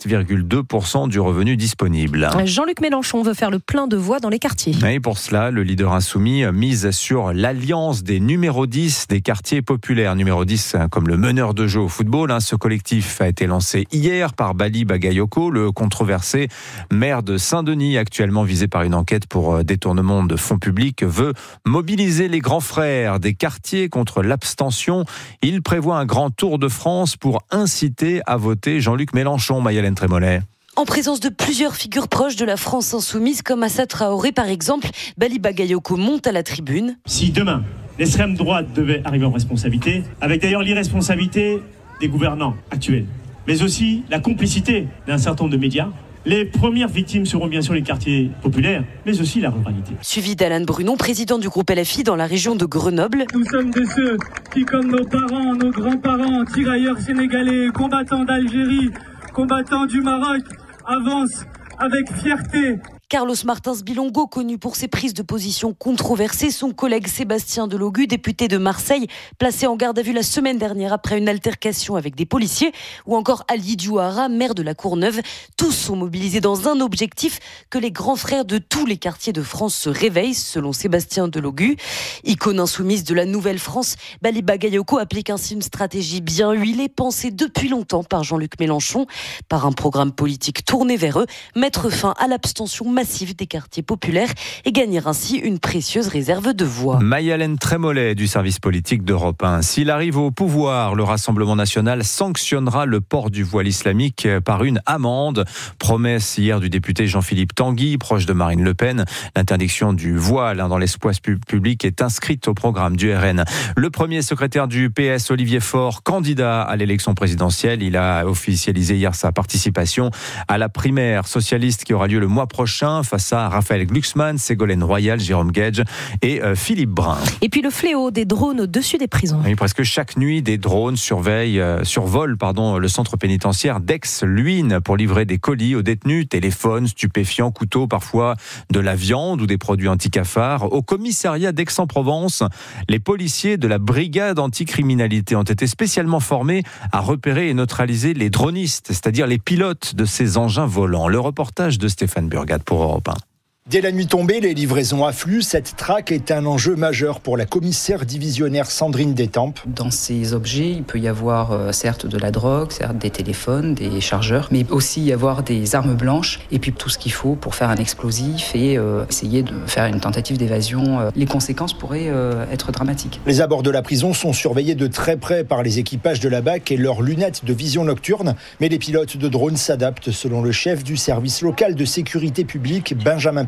17,2% du revenu disponible. Jean-Luc Mélenchon veut faire le plein de voix dans les quartiers. Et pour cela, le leader insoumis mise sur l'alliance des numéros 10 des quartiers populaires. Numéro 10 comme le meneur de jeu au football. Ce collectif a été lancé hier par Bali Bagayoko, le controversé maire de Saint-Denis, actuellement visé par une enquête pour détournement de fonds publics, veut mobiliser les grands frères des quartiers contre l'abstention. Il prévoit un grand tour de France pour inciter à voter Jean-Luc Mélenchon. Mayalène Trémollet. En présence de plusieurs figures proches de la France insoumise, comme Assa Traoré par exemple, Bali Bagayoko monte à la tribune. Si demain, l'extrême droite devait arriver en responsabilité, avec d'ailleurs l'irresponsabilité des gouvernants actuels, mais aussi la complicité d'un certain nombre de médias, les premières victimes seront bien sûr les quartiers populaires, mais aussi la ruralité. Suivi d'Alain Brunon, président du groupe LFI dans la région de Grenoble. Nous sommes de ceux qui, comme nos parents, nos grands-parents, tirailleurs sénégalais, combattants d'Algérie, combattants du Maroc, avancent avec fierté. Carlos Martins Bilongo, connu pour ses prises de position controversées, son collègue Sébastien Delogu, député de Marseille, placé en garde à vue la semaine dernière après une altercation avec des policiers, ou encore Ali Diouara, maire de la Courneuve. Tous sont mobilisés dans un objectif, que les grands frères de tous les quartiers de France se réveillent, selon Sébastien Delogu. Icône insoumise de la Nouvelle-France, Bali Bagayoko applique ainsi une stratégie bien huilée, pensée depuis longtemps par Jean-Luc Mélenchon. Par un programme politique tourné vers eux, mettre fin à l'abstention massif des quartiers populaires et gagner ainsi une précieuse réserve de voix. Mayalène Trémollet du service politique d'Europe 1. S'il arrive au pouvoir, le Rassemblement national sanctionnera le port du voile islamique par une amende. Promesse hier du député Jean-Philippe Tanguy, proche de Marine Le Pen. L'interdiction du voile dans l'espace public est inscrite au programme du RN. Le premier secrétaire du PS, Olivier Faure, candidat à l'élection présidentielle, il a officialisé hier sa participation à la primaire socialiste qui aura lieu le mois prochain face à Raphaël Glucksmann, Ségolène Royal, Jérôme Gage et Philippe Brun. Et puis le fléau des drones au-dessus des prisons. Oui, presque chaque nuit, des drones survolent le centre pénitentiaire d'Aix-Luynes pour livrer des colis aux détenus, téléphones, stupéfiants, couteaux, parfois de la viande ou des produits anti-cafards. Au commissariat d'Aix-en-Provence, les policiers de la brigade anticriminalité ont été spécialement formés à repérer et neutraliser les dronistes, c'est-à-dire les pilotes de ces engins volants. Le reportage de Stéphane Burgat pour Europe 1. Dès la nuit tombée, les livraisons affluent. Cette traque est un enjeu majeur pour la commissaire divisionnaire Sandrine Détampes. Dans ces objets, il peut y avoir certes de la drogue, certes des téléphones, des chargeurs, mais aussi y avoir des armes blanches et puis tout ce qu'il faut pour faire un explosif et essayer de faire une tentative d'évasion. Les conséquences pourraient être dramatiques. Les abords de la prison sont surveillés de très près par les équipages de la BAC et leurs lunettes de vision nocturne, mais les pilotes de drones s'adaptent selon le chef du service local de sécurité publique, Benjamin Payet.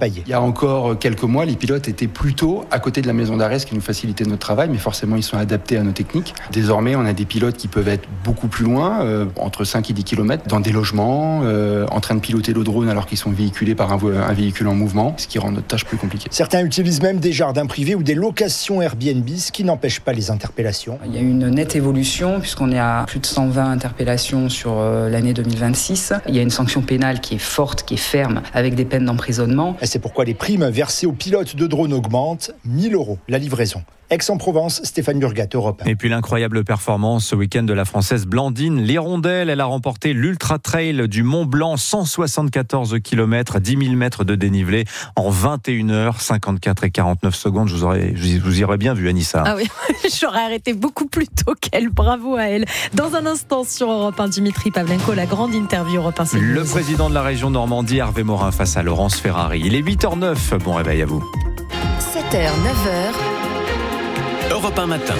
travailler. Il y a encore quelques mois, les pilotes étaient plutôt à côté de la maison d'arrêt, ce qui nous facilitait notre travail, mais forcément ils sont adaptés à nos techniques. Désormais, on a des pilotes qui peuvent être beaucoup plus loin, entre 5 et 10 km, dans des logements, en train de piloter le drone alors qu'ils sont véhiculés par un véhicule en mouvement, ce qui rend notre tâche plus compliquée. Certains utilisent même des jardins privés ou des locations Airbnb, ce qui n'empêche pas les interpellations. Il y a une nette évolution puisqu'on est à plus de 120 interpellations sur l'année 2026. Il y a une sanction pénale qui est forte, qui est ferme, avec des peines d'emprisonnement. Et c'est pourquoi les primes versées aux pilotes de drones augmentent. 1 000 € la livraison. Aix-en-Provence, Stéphane Burgat, Europe 1. Et puis l'incroyable performance ce week-end de la Française Blandine Lirondelle. Elle a remporté l'Ultra Trail du Mont Blanc, 174 km, 10 000 mètres de dénivelé en 21h, 54 et 49 secondes. Je vous y aurais bien vu, Anissa. Ah oui, j'aurais arrêté beaucoup plus tôt qu'elle. Bravo à elle. Dans un instant sur Europe 1, Dimitri Pavlenko, la grande interview Europe 1. Le président de la région Normandie, Hervé Morin, face à Laurence Ferrari. Il est 8h09. Bon réveil à vous. 7h, 9h. Europe 1 matin.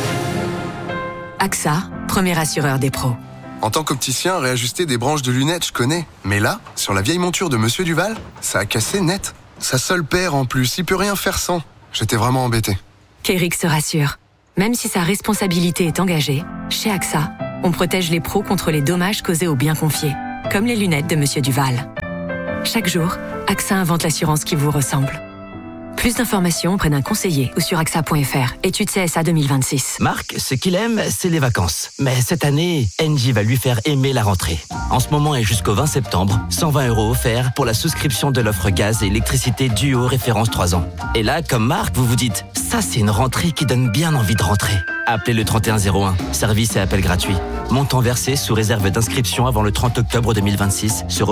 AXA, premier assureur des pros. En tant qu'opticien, réajuster des branches de lunettes, je connais. Mais là, sur la vieille monture de Monsieur Duval, ça a cassé net. Sa seule paire en plus, il peut rien faire sans. J'étais vraiment embêté. Kérix se rassure. Même si sa responsabilité est engagée, chez AXA, on protège les pros contre les dommages causés aux biens confiés, comme les lunettes de Monsieur Duval. Chaque jour, AXA invente l'assurance qui vous ressemble. Plus d'informations auprès d'un conseiller ou sur AXA.fr. Étude CSA 2026. Marc, ce qu'il aime, c'est les vacances. Mais cette année, Engie va lui faire aimer la rentrée. En ce moment et jusqu'au 20 septembre, 120 € offerts pour la souscription de l'offre gaz et électricité Duo référence 3 ans. Et là, comme Marc, vous vous dites, ça c'est une rentrée qui donne bien envie de rentrer. Appelez le 3101, service et appel gratuit. Montant versé sous réserve d'inscription avant le 30 octobre 2026 sur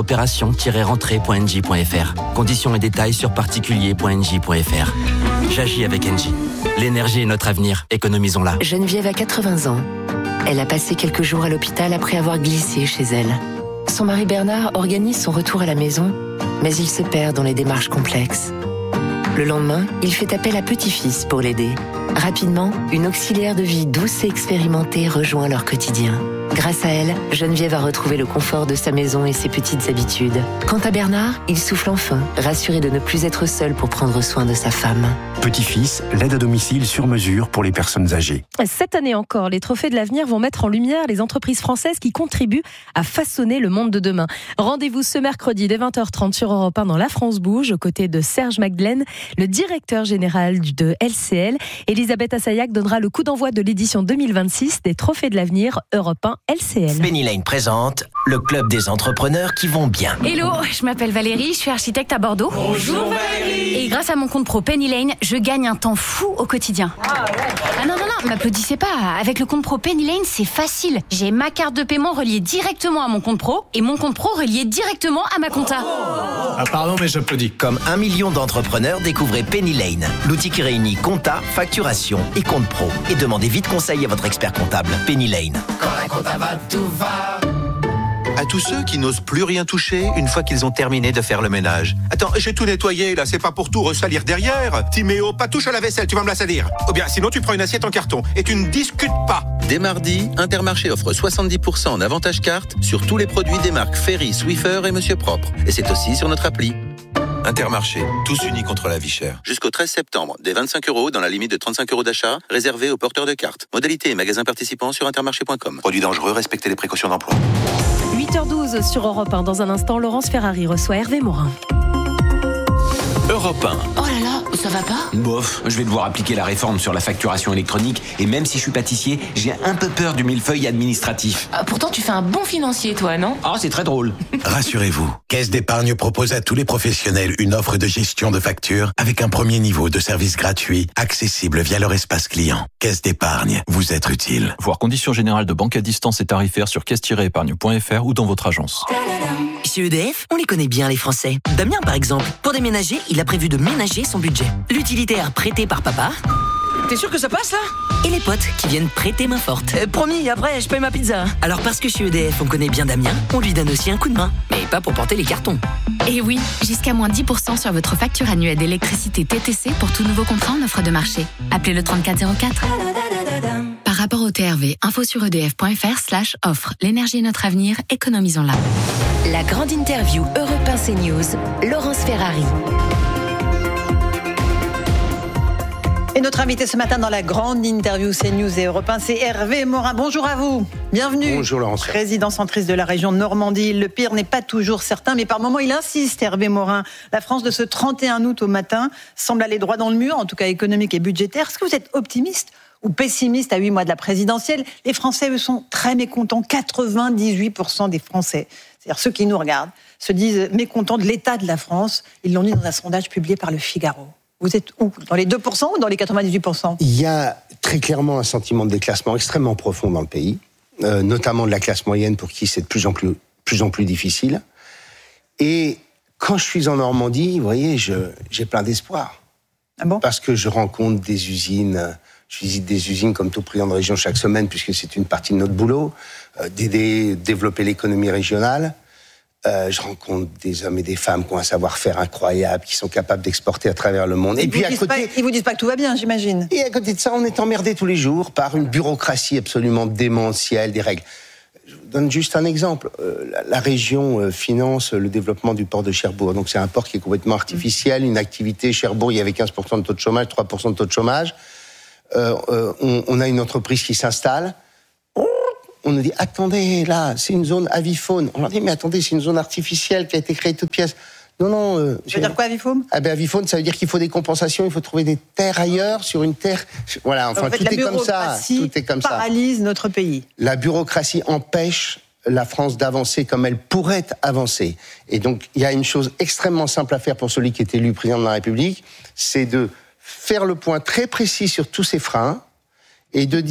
opération-rentrée.engie.fr. Conditions et détails sur particulier.engie.fr. J'agis avec Engie. L'énergie est notre avenir, économisons-la. Geneviève a 80 ans. Elle a passé quelques jours à l'hôpital après avoir glissé chez elle. Son mari Bernard organise son retour à la maison, mais il se perd dans les démarches complexes. Le lendemain, il fait appel à petit-fils pour l'aider. Rapidement, une auxiliaire de vie douce et expérimentée rejoint leur quotidien. Grâce à elle, Geneviève a retrouvé le confort de sa maison et ses petites habitudes. Quant à Bernard, il souffle enfin, rassuré de ne plus être seul pour prendre soin de sa femme. Petit-fils, l'aide à domicile sur mesure pour les personnes âgées. Cette année encore, les Trophées de l'avenir vont mettre en lumière les entreprises françaises qui contribuent à façonner le monde de demain. Rendez-vous ce mercredi dès 20h30 sur Europe 1 dans La France Bouge, aux côtés de Serge Magdelaine, le directeur général de LCL. Elisabeth Assayag donnera le coup d'envoi de l'édition 2026 des Trophées de l'avenir Europe 1 LCL. Penny Lane présente le club des entrepreneurs qui vont bien. Hello, je m'appelle Valérie, je suis architecte à Bordeaux. Bonjour Valérie. Et grâce à mon compte pro Penny Lane, je gagne un temps fou au quotidien. Ah non, m'applaudissez pas. Avec le compte pro Penny Lane, c'est facile. J'ai ma carte de paiement reliée directement à mon compte pro et mon compte pro relié directement à ma compta. Ah pardon, mais j'applaudis. Comme 1 million d'entrepreneurs, découvrez Penny Lane, l'outil qui réunit compta, facturation et compte pro. Et demandez vite conseil à votre expert comptable. Penny Lane. Quand la compta va, tout va. À tous ceux qui n'osent plus rien toucher une fois qu'ils ont terminé de faire le ménage. Attends, j'ai tout nettoyé là, c'est pas pour tout ressalir derrière. Timéo, pas touche à la vaisselle, tu vas me la salir. Ou bien sinon tu prends une assiette en carton et tu ne discutes pas. Dès mardi, Intermarché offre 70% en avantage carte sur tous les produits des marques Ferry, Swiffer et Monsieur Propre. Et c'est aussi sur notre appli. Intermarché, tous unis contre la vie chère. Jusqu'au 13 septembre, des 25 € dans la limite de 35 € d'achat, réservés aux porteurs de cartes. Modalité et magasins participants sur intermarché.com. Produits dangereux, respectez les précautions d'emploi. 8h12 sur Europe 1. Dans un instant, Laurence Ferrari reçoit Hervé Morin. Europe 1. Oh là là, ça va pas ? Bof, je vais devoir appliquer la réforme sur la facturation électronique et même si je suis pâtissier, j'ai un peu peur du millefeuille administratif. Pourtant, tu fais un bon financier, toi, non ? Ah, c'est très drôle. Rassurez-vous, Caisse d'épargne propose à tous les professionnels une offre de gestion de factures avec un premier niveau de service gratuit, accessible via leur espace client. Caisse d'épargne, vous êtes utile. Voir conditions générales de banque à distance et tarifaires sur caisse-épargne.fr ou dans votre agence. Chez EDF, on les connaît bien les Français. Damien par exemple, pour déménager, il a prévu de ménager son budget. L'utilitaire prêté par papa. T'es sûr que ça passe là ? Et les potes qui viennent prêter main forte. Promis, après je paye ma pizza. Alors parce que chez EDF on connaît bien Damien, on lui donne aussi un coup de main. Mais pas pour porter les cartons. Et oui, jusqu'à moins 10% sur votre facture annuelle d'électricité TTC pour tout nouveau contrat en offre de marché. Appelez le 3404. Par rapport au TRV, info sur edf.fr/offre. L'énergie est notre avenir, économisons-la. La grande interview Europe 1 CNews, Laurence Ferrari. Et notre invité ce matin dans la grande interview CNews et Europe 1, c'est Hervé Morin. Bonjour à vous, bienvenue. Bonjour Laurence. Président centriste de la région Normandie. Le pire n'est pas toujours certain, mais par moments il insiste, Hervé Morin. La France de ce 31 août au matin semble aller droit dans le mur, en tout cas économique et budgétaire. Est-ce que vous êtes optimiste ou pessimiste à 8 mois de la présidentielle? Les Français, eux, sont très mécontents. 98% des Français, c'est-à-dire ceux qui nous regardent, se disent mécontents de l'état de la France. Ils l'ont dit dans un sondage publié par Le Figaro. Vous êtes où? Dans les 2% ou dans les 98%? Il y a très clairement un sentiment de déclassement extrêmement profond dans le pays, notamment de la classe moyenne pour qui c'est de plus en plus difficile. Et quand je suis en Normandie, vous voyez, j'ai plein d'espoir. Ah bon? Parce que je rencontre des usines, je visite des usines comme tout président de région chaque semaine, puisque c'est une partie de notre boulot, d'aider, développer l'économie régionale. Je rencontre des hommes et des femmes qui ont un savoir-faire incroyable, qui sont capables d'exporter à travers le monde. Et puis à côté, ils vous disent pas que tout va bien, j'imagine. Et à côté de ça, on est emmerdé tous les jours par une bureaucratie absolument démentielle, des règles. Je vous donne juste un exemple. La région finance le développement du port de Cherbourg. Donc c'est un port qui est complètement artificiel, une activité. Cherbourg, il y avait 15% de taux de chômage, 3% de taux de chômage. On a une entreprise qui s'installe. On nous dit, attendez, là, c'est une zone avifaune. On leur dit, mais attendez, c'est une zone artificielle qui a été créée toute pièce. Non. Ça veut dire quoi, avifaune? Avifaune, ça veut dire qu'il faut des compensations, il faut trouver des terres ailleurs, sur une terre. Voilà, enfin, tout est comme ça. Tout est comme ça. Paralyse notre pays. La bureaucratie empêche la France d'avancer comme elle pourrait avancer. Et donc, il y a une chose extrêmement simple à faire pour celui qui est élu président de la République, c'est de faire le point très précis sur tous ces freins, et de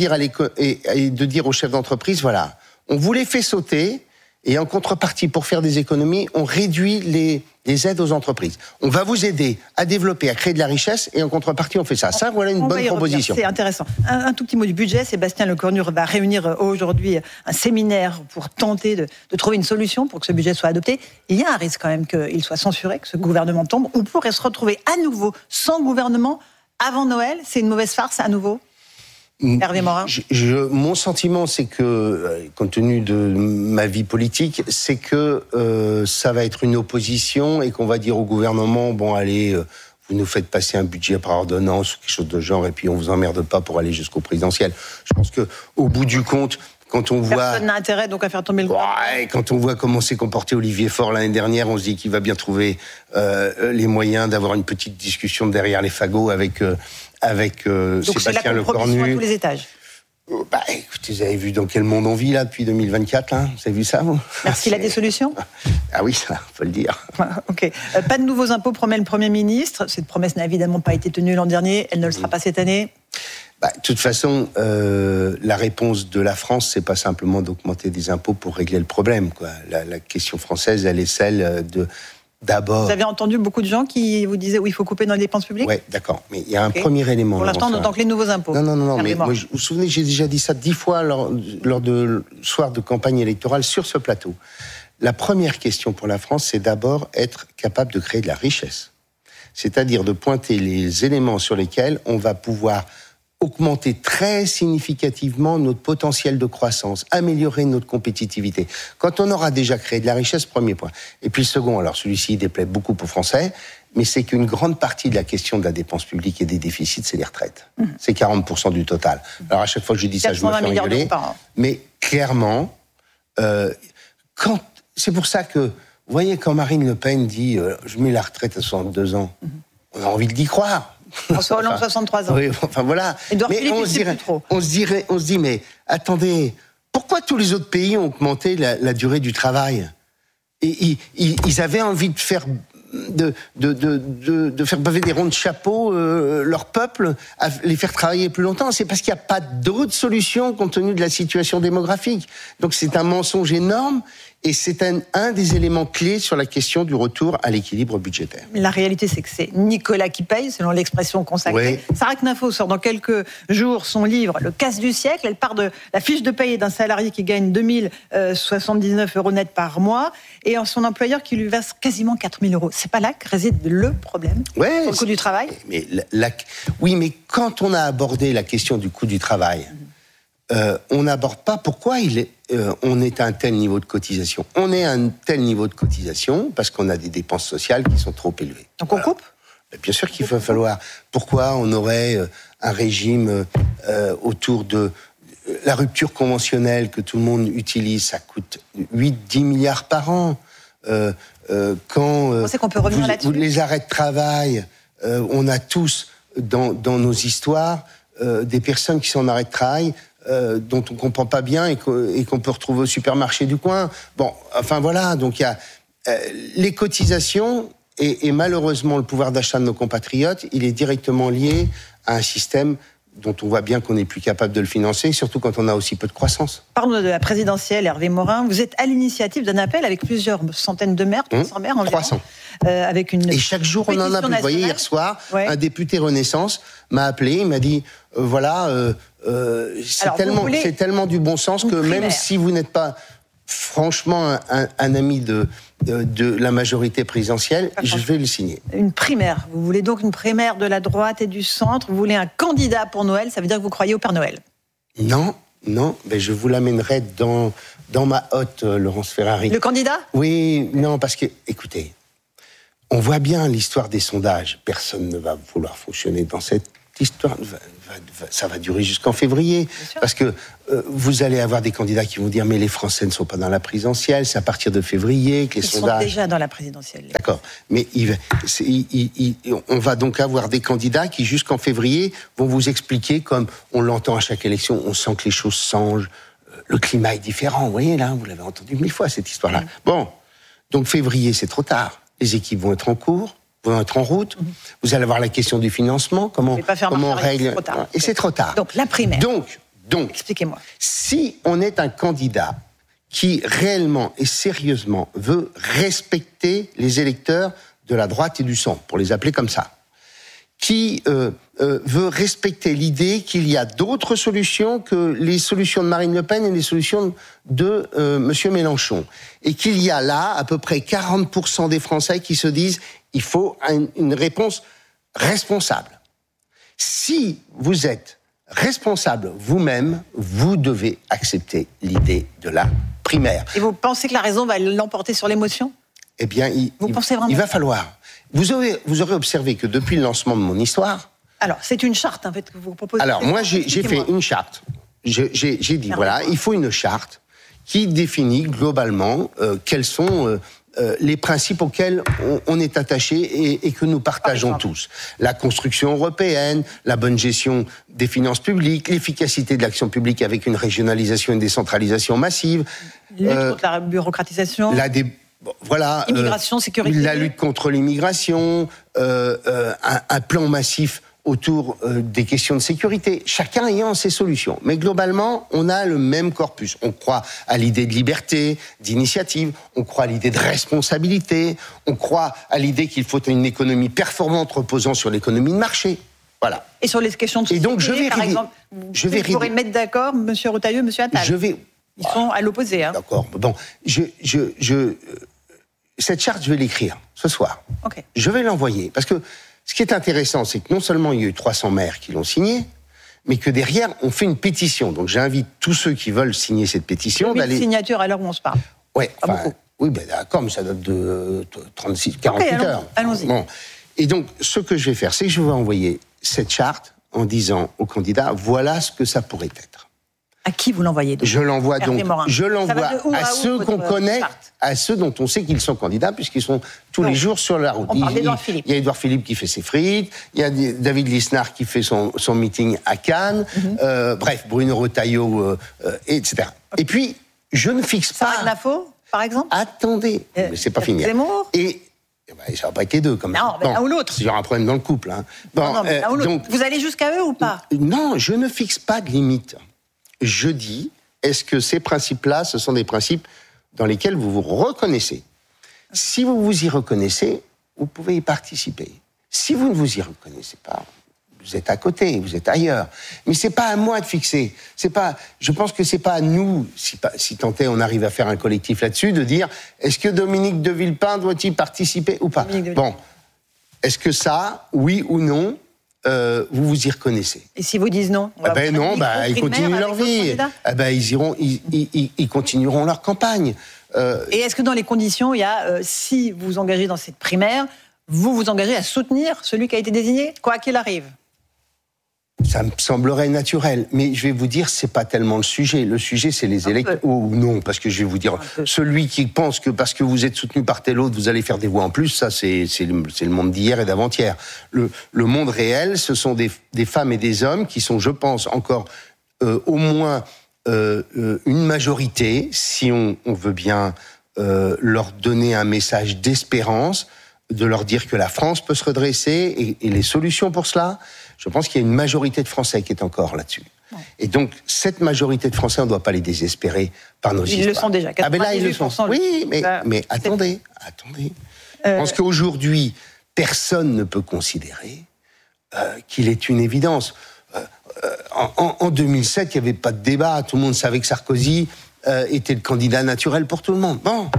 dire aux chefs d'entreprise, voilà, on vous les fait sauter, et en contrepartie, pour faire des économies, on réduit les aides aux entreprises. On va vous aider à développer, à créer de la richesse, et en contrepartie, on fait ça. Ça, voilà une bonne proposition. C'est intéressant. Un tout petit mot du budget. Sébastien Lecornu va réunir aujourd'hui un séminaire pour tenter de trouver une solution pour que ce budget soit adopté. Il y a un risque quand même qu'il soit censuré, que ce gouvernement tombe. On pourrait se retrouver à nouveau sans gouvernement avant Noël. C'est une mauvaise farce à nouveau? Hervé Morin. Mon sentiment, c'est que, compte tenu de ma vie politique, c'est que ça va être une opposition et qu'on va dire au gouvernement, bon allez, vous nous faites passer un budget par ordonnance ou quelque chose de genre, et puis on vous emmerde pas pour aller jusqu'au présidentiel. Je pense que, au bout du compte, quand on voit... Personne n'a intérêt donc à faire tomber le gouvernement. Ouais, quand on voit comment s'est comporté Olivier Faure l'année dernière, on se dit qu'il va bien trouver les moyens d'avoir une petite discussion derrière les fagots avec Sébastien Lecornu. À tous les étages. Écoutez, vous avez vu dans quel monde on vit là depuis 2024 là? Vous avez vu ça, vous? Merci, il a des solutions? Ah oui, ça, faut le dire. Ok. Pas de nouveaux impôts, promet le Premier ministre. Cette promesse n'a évidemment pas été tenue l'an dernier. Elle ne le sera pas cette année. De toute façon, la réponse de la France, c'est pas simplement d'augmenter des impôts pour régler le problème, quoi. La question française, elle est celle de... D'abord. Vous avez entendu beaucoup de gens qui vous disaient il faut couper dans les dépenses publiques? Oui, d'accord. Mais il y a un premier élément. Pour l'instant, on entend que les nouveaux impôts. Non. Mais moi, vous vous souvenez, j'ai déjà dit ça 10 fois lors de soir de campagne électorale sur ce plateau. La première question pour la France, c'est d'abord être capable de créer de la richesse. C'est-à-dire de pointer les éléments sur lesquels on va pouvoir augmenter très significativement notre potentiel de croissance, améliorer notre compétitivité. Quand on aura déjà créé de la richesse, premier point. Et puis le second, alors celui-ci il déplaît beaucoup aux Français, mais c'est qu'une grande partie de la question de la dépense publique et des déficits, c'est les retraites. C'est 40% du total. Alors à chaque fois que je dis ça, je me fais rigoler. Mais clairement, c'est pour ça que, vous voyez, quand Marine Le Pen dit je mets la retraite à 62 ans, on a envie d'y croire. François Hollande, 63 ans. Oui, enfin voilà. Edouard mais Philippe, on se dit, mais attendez, pourquoi tous les autres pays ont augmenté la durée du travail? Et ils avaient envie de faire baver des ronds de chapeau leur peuple, à les faire travailler plus longtemps. C'est parce qu'il n'y a pas d'autre solution compte tenu de la situation démographique. Donc c'est un mensonge énorme. Et c'est un des éléments clés sur la question du retour à l'équilibre budgétaire. La réalité, c'est que c'est Nicolas qui paye, selon l'expression consacrée. Oui. Sarah Knafo sort dans quelques jours son livre « Le casse du siècle ». Elle part de la fiche de paye d'un salarié qui gagne 2079 € net par mois et son employeur qui lui verse quasiment 4000 €. C'est pas là que réside le problème, sur le coût du travail. Oui, mais quand on a abordé la question du coût du travail, on n'aborde pas pourquoi on est à un tel niveau de cotisation. On est à un tel niveau de cotisation parce qu'on a des dépenses sociales qui sont trop élevées. Donc on coupe ? Bien sûr qu'il va falloir. Pourquoi on aurait un régime autour de la rupture conventionnelle que tout le monde utilise, ça coûte 8-10 milliards par an. Quand vous pensez qu'on peut revenir là-dessus ? Les arrêts de travail, on a tous dans nos histoires des personnes qui sont en arrêt de travail dont on ne comprend pas bien et qu'on peut retrouver au supermarché du coin. Bon, enfin voilà, donc il y a les cotisations et malheureusement le pouvoir d'achat de nos compatriotes, il est directement lié à un système dont on voit bien qu'on n'est plus capable de le financer, surtout quand on a aussi peu de croissance. Parlons de la présidentielle, Hervé Morin. Vous êtes à l'initiative d'un appel avec plusieurs centaines de maires, 300 maires environ. 300. Avec une et chaque jour, on en a plus. Vous voyez, hier soir, un député Renaissance m'a appelé, il m'a dit, c'est tellement du bon sens que même si vous n'êtes pas franchement un ami de la majorité présidentielle, je vais le signer. Une primaire. Vous voulez donc une primaire de la droite et du centre. Vous voulez un candidat pour Noël. Ça veut dire que vous croyez au Père Noël. Non, mais je vous l'amènerai dans ma hotte, Laurence Ferrari. Le candidat ? Oui, non, parce que, écoutez, on voit bien l'histoire des sondages. Personne ne va vouloir fonctionner dans cette histoire. Ça va durer jusqu'en février. Parce que vous allez avoir des candidats qui vont dire mais les Français ne sont pas dans la présidentielle, c'est à partir de février que les sondages... Ils sont déjà dans la présidentielle. D'accord. Mais on va donc avoir des candidats qui jusqu'en février vont vous expliquer, comme on l'entend à chaque élection, on sent que les choses changent, le climat est différent. Vous voyez là, vous l'avez entendu 1000 fois cette histoire-là. Bon, donc février c'est trop tard. Les équipes vont être en cours, vont être en route. Vous allez avoir la question du financement, comment on règle. Et c'est trop tard. Donc la primaire. Donc, expliquez-moi. Si on est un candidat qui réellement et sérieusement veut respecter les électeurs de la droite et du centre, pour les appeler comme ça, qui veut respecter l'idée qu'il y a d'autres solutions que les solutions de Marine Le Pen et les solutions de Monsieur Mélenchon, et qu'il y a là à peu près 40% des Français qui se disent il faut une réponse responsable. Si vous êtes responsable vous-même, vous devez accepter l'idée de la primaire. Et vous pensez que la raison va l'emporter sur l'émotion ? Eh bien, il va falloir. Vous aurez observé que depuis le lancement de mon histoire... Alors, c'est une charte, en fait, que vous proposez. Alors, moi, j'ai fait une charte. J'ai dit, voilà, il faut une charte qui définit globalement quels sont les principes auxquels on est attaché et que nous partageons tous. La construction européenne, la bonne gestion des finances publiques, l'efficacité de l'action publique avec une régionalisation et une décentralisation massive. Lutte contre la bureaucratisation. Voilà. Immigration, sécurité. La lutte contre l'immigration, un plan massif autour des questions de sécurité, chacun ayant ses solutions. Mais globalement, on a le même corpus. On croit à l'idée de liberté, d'initiative, on croit à l'idée de responsabilité, on croit à l'idée qu'il faut une économie performante reposant sur l'économie de marché. Voilà. Et sur les questions de sécurité, donc, par exemple, vous pourrez mettre d'accord M. Retailleau et M. Attal. Ils sont à l'opposé. Hein. D'accord. Bon, cette charte, je vais l'écrire ce soir. Okay. Je vais l'envoyer. Parce que ce qui est intéressant, c'est que non seulement il y a eu 300 maires qui l'ont signé, mais que derrière, on fait une pétition. Donc j'invite tous ceux qui veulent signer cette pétition d'aller... 1000 signatures à l'heure où on se parle. Ouais, oui, ben d'accord, mais ça date de 48 heures. Allons-y. Bon. Et donc, ce que je vais faire, c'est que je vais envoyer cette charte en disant aux candidats, voilà ce que ça pourrait être. À qui vous l'envoyez donc ? Je l'envoie donc. Je l'envoie à ceux qu'on connaît, à ceux dont on sait qu'ils sont candidats, puisqu'ils sont tous les jours sur la route. On parle d'Édouard Philippe. Il y a Édouard Philippe qui fait ses frites, il y a David Lisnard qui fait son meeting à Cannes, bref, Bruno Retailleau, etc. Et puis, je ne fixe pas... Sarah Knafo, par exemple ? Attendez, mais c'est pas fini. Zemmour ? Et ça n'a pas été deux, quand même. Non, mais l'un ou l'autre. Il y aura un problème dans le couple. Hein. Bon, non, mais l'un ou l'autre. Donc, vous allez jusqu'à eux ou pas ? Non, je ne fixe pas de limite. Je dis, est-ce que ces principes-là, ce sont des principes dans lesquels vous vous reconnaissez. Si vous vous y reconnaissez, vous pouvez y participer. Si vous ne vous y reconnaissez pas, vous êtes à côté, vous êtes ailleurs. Mais c'est pas à moi de fixer. Je pense que c'est pas à nous, si tant est on arrive à faire un collectif là-dessus, de dire est-ce que Dominique de Villepin doit-il participer ou pas ? Bon, est-ce que ça, oui ou non, vous vous y reconnaissez ? Et si vous dites non ? Ils continuent leur vie. Ils continueront leur campagne. Et est-ce que dans les conditions, il y a, si vous vous engagez dans cette primaire, vous vous engagez à soutenir celui qui a été désigné, quoi qu'il arrive ? Ça me semblerait naturel, mais je vais vous dire, c'est pas tellement le sujet. Le sujet, c'est les électeurs. Oh non, parce que je vais vous dire, celui qui pense que parce que vous êtes soutenu par tel autre, vous allez faire des voix en plus, ça, c'est le monde d'hier et d'avant-hier. Le monde réel, ce sont des femmes et des hommes qui sont, je pense, encore au moins une majorité, si on veut bien leur donner un message d'espérance, de leur dire que la France peut se redresser et les solutions pour cela. Je pense qu'il y a une majorité de Français qui est encore là-dessus. Ouais. Et donc, cette majorité de Français, on ne doit pas les désespérer par nos histoires. Ils le sont déjà, 98%. Là, ils le sont. Oui, mais attendez. Je pense qu'aujourd'hui, personne ne peut considérer qu'il est une évidence. En 2007, il n'y avait pas de débat. Tout le monde savait que Sarkozy était le candidat naturel pour tout le monde. Bon.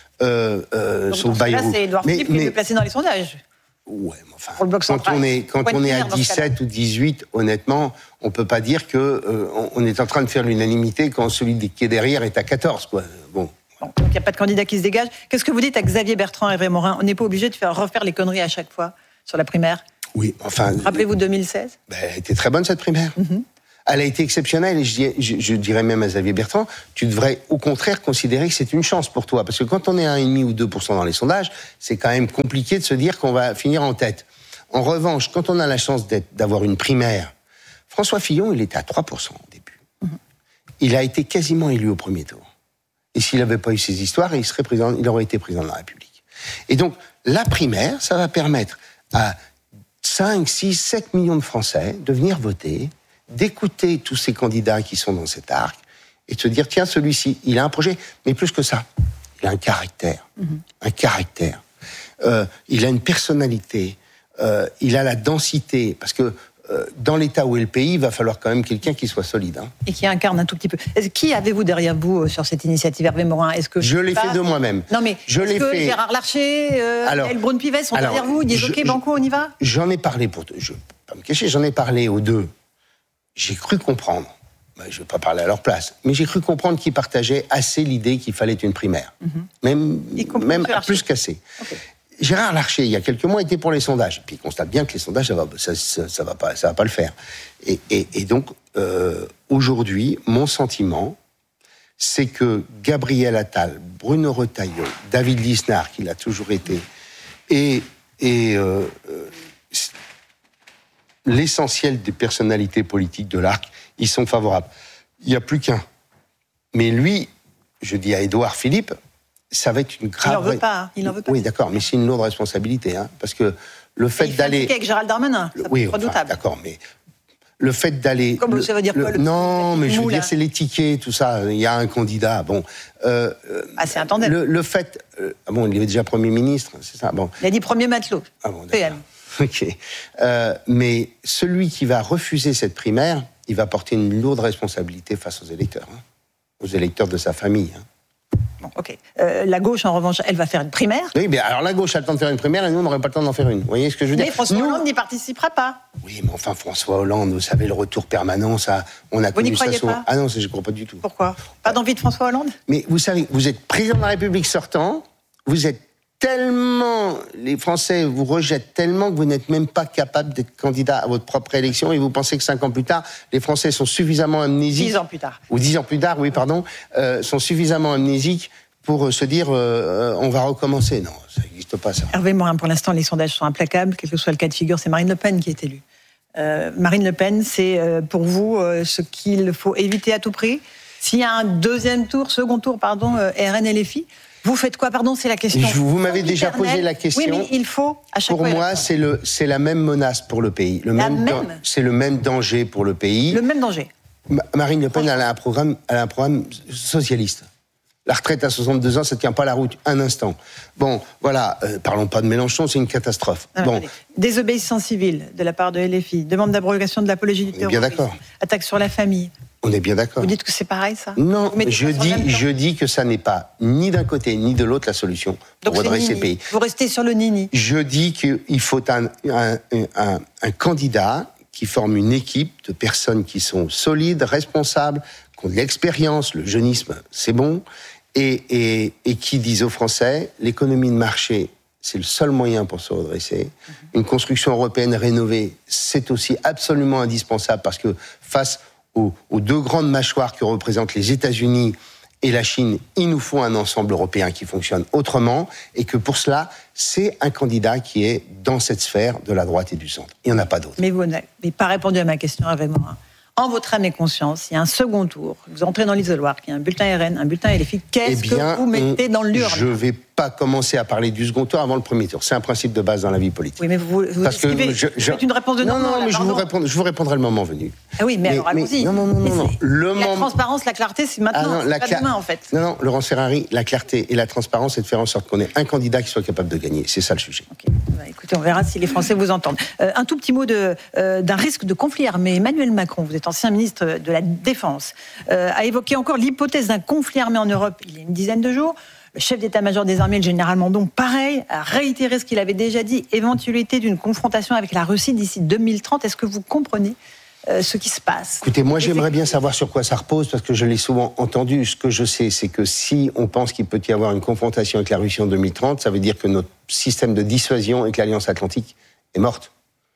Sauf Bayrou. Là, c'est Édouard Philippe qui est placé dans les sondages. Ouais, mais enfin, quand on est à 17 ou 18, honnêtement, on peut pas dire que on est en train de faire l'unanimité quand celui qui est derrière est à 14, quoi. Bon. Donc il n'y a pas de candidat qui se dégage. Qu'est-ce que vous dites à Xavier Bertrand et Hervé Morin ? On n'est pas obligé de refaire les conneries à chaque fois sur la primaire ? Oui, enfin. Rappelez-vous 2016 ? Elle était très bonne cette primaire. Mm-hmm. Elle a été exceptionnelle et je dirais même à Xavier Bertrand, tu devrais au contraire considérer que c'est une chance pour toi. Parce que quand on est à 1,5 ou 2% dans les sondages, c'est quand même compliqué de se dire qu'on va finir en tête. En revanche, quand on a la chance d'avoir une primaire, François Fillon, il était à 3% au début. Mm-hmm. Il a été quasiment élu au premier tour. Et s'il n'avait pas eu ces histoires, il aurait été président de la République. Et donc, la primaire, ça va permettre à 5, 6, 7 millions de Français de venir voter, d'écouter tous ces candidats qui sont dans cet arc et de se dire, tiens, celui-ci, il a un projet, mais plus que ça, il a un caractère. Il a une personnalité, il a la densité, parce que dans l'état où est le pays, il va falloir quand même quelqu'un qui soit solide. Hein. Et qui incarne un tout petit peu. Qui avez-vous derrière vous sur cette initiative, Hervé Morin ? Est-ce que je l'ai fait de moi-même. Non, mais est-ce que Gérard Larcher, Yael Braun-Pivet sont derrière vous ? Ils disent, OK, banco, on y va ? J'en ai parlé, je ne vais pas me cacher, j'en ai parlé aux deux. J'ai cru comprendre, je ne vais pas parler à leur place, mais j'ai cru comprendre qu'ils partageaient assez l'idée qu'il fallait une primaire. Mm-hmm. Même plus qu'assez. Okay. Gérard Larcher, il y a quelques mois, était pour les sondages. Puis il constate bien que les sondages, ça va pas le faire. Et donc, aujourd'hui, mon sentiment, c'est que Gabriel Attal, Bruno Retailleau, David Lisnard, qui l'a toujours été, et l'essentiel des personnalités politiques de l'arc, ils sont favorables. Il n'y a plus qu'un. Mais lui, je dis à Édouard Philippe, ça va être une grave... Il n'en veut pas. Oui, d'accord, mais c'est une lourde responsabilité. Hein, parce que le fait d'aller... avec Gérald Darmanin, ça peut être redoutable. D'accord, mais le fait d'aller... Comme ça veut dire quoi non, mais je veux dire, c'est les tickets, tout ça. Il y a un candidat, bon... c'est un tandem. Le fait... il est déjà Premier ministre, c'est ça, bon. Il a dit premier matelot, PM. Ok. Mais celui qui va refuser cette primaire, il va porter une lourde responsabilité face aux électeurs. Hein, aux électeurs de sa famille. Hein. Bon, ok. La gauche, en revanche, elle va faire une primaire. Oui, mais alors la gauche a le temps de faire une primaire et nous, on n'aurait pas le temps d'en faire une. Vous voyez ce que je veux dire ? Mais François Hollande n'y participera pas. Oui, mais enfin, François Hollande, vous savez, le retour permanent, ça, on a vous n'y croyez pas ? Ah non, je ne crois pas du tout. Pourquoi ? Pas d'envie de François Hollande ? Mais vous savez, vous êtes président de la République sortant, vous êtes tellement, les Français vous rejettent tellement que vous n'êtes même pas capable d'être candidat à votre propre élection et vous pensez que 5 ans plus tard, les Français sont suffisamment amnésiques... 10 ans plus tard. Ou 10 ans plus tard, oui, pardon, sont suffisamment amnésiques pour se dire on va recommencer. Non, ça n'existe pas, ça. Hervé Morin, pour l'instant, les sondages sont implacables, quel que soit le cas de figure, c'est Marine Le Pen qui est élue. Marine Le Pen, c'est pour vous ce qu'il faut éviter à tout prix. S'il y a un second tour, RN-LFI, vous faites quoi, c'est la question. Vous m'avez déjà posé la question. Oui, mais il faut, à chaque fois... Pour moi, c'est la même menace pour le pays. C'est le même danger pour le pays. Le même danger. Marine Le Pen, elle a un programme socialiste. La retraite à 62 ans, ça ne tient pas la route un instant. Bon, voilà, parlons pas de Mélenchon, c'est une catastrophe. Bon. Désobéissance civile de la part de LFI, demande d'abrogation de l'apologie du terrorisme, bien d'accord. Attaque sur la famille. On est bien d'accord. Vous dites que c'est pareil, ça? Non, je dis que ça n'est pas ni d'un côté ni de l'autre la solution pour redresser le pays. Vous restez sur le nini. Je dis qu'il faut un candidat qui forme une équipe de personnes qui sont solides, responsables, qui ont de l'expérience, le jeunisme, c'est bon, et qui disent aux Français, l'économie de marché, c'est le seul moyen pour se redresser. Une construction européenne rénovée, c'est aussi absolument indispensable parce que face aux deux grandes mâchoires que représentent les États-Unis et la Chine, il nous faut un ensemble européen qui fonctionne autrement et que pour cela, c'est un candidat qui est dans cette sphère de la droite et du centre. Il n'y en a pas d'autre. Mais vous n'avez pas répondu à ma question, Hervé Morin. En votre âme et conscience, il y a un second tour. Vous entrez dans l'isoloir, il y a un bulletin RN, un bulletin LFI. Qu'est-ce que vous mettez dans l'urne? Je ne vais pas commencer à parler du second tour avant le premier tour. C'est un principe de base dans la vie politique. Oui, mais vous faites une réponse de non. Non, mais je vous répondrai le moment venu. Ah oui, mais alors allons-y. Non. La transparence, la clarté, c'est maintenant, c'est pas demain en fait. Non, Laurence Ferrari, la clarté et la transparence, c'est de faire en sorte qu'on ait un candidat qui soit capable de gagner. C'est ça le sujet. Okay. Écoutez, on verra si les Français vous entendent. Un tout petit mot d'un risque de conflit armé. Emmanuel Macron, vous êtes ancien ministre de la Défense, a évoqué encore l'hypothèse d'un conflit armé en Europe il y a une dizaine de jours. Le chef d'état-major des armées, le général Mandon, pareil, a réitéré ce qu'il avait déjà dit, éventualité d'une confrontation avec la Russie d'ici 2030. Est-ce que vous comprenez ce qui se passe? Écoutez, moi j'aimerais bien savoir sur quoi ça repose, parce que je l'ai souvent entendu. Ce que je sais, c'est que si on pense qu'il peut y avoir une confrontation avec la Russie en 2030, ça veut dire que notre système de dissuasion avec l'Alliance Atlantique est morte.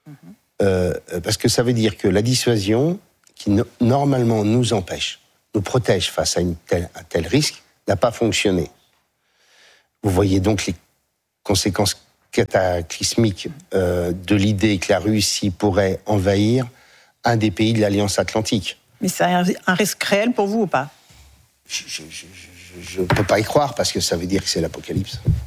Parce que ça veut dire que la dissuasion, qui normalement nous empêche, nous protège face à un tel risque, n'a pas fonctionné. Vous voyez donc les conséquences cataclysmiques de l'idée que la Russie pourrait envahir un des pays de l'Alliance Atlantique. Mais c'est un risque réel pour vous ou pas? Je ne peux pas y croire parce que ça veut dire que c'est l'apocalypse.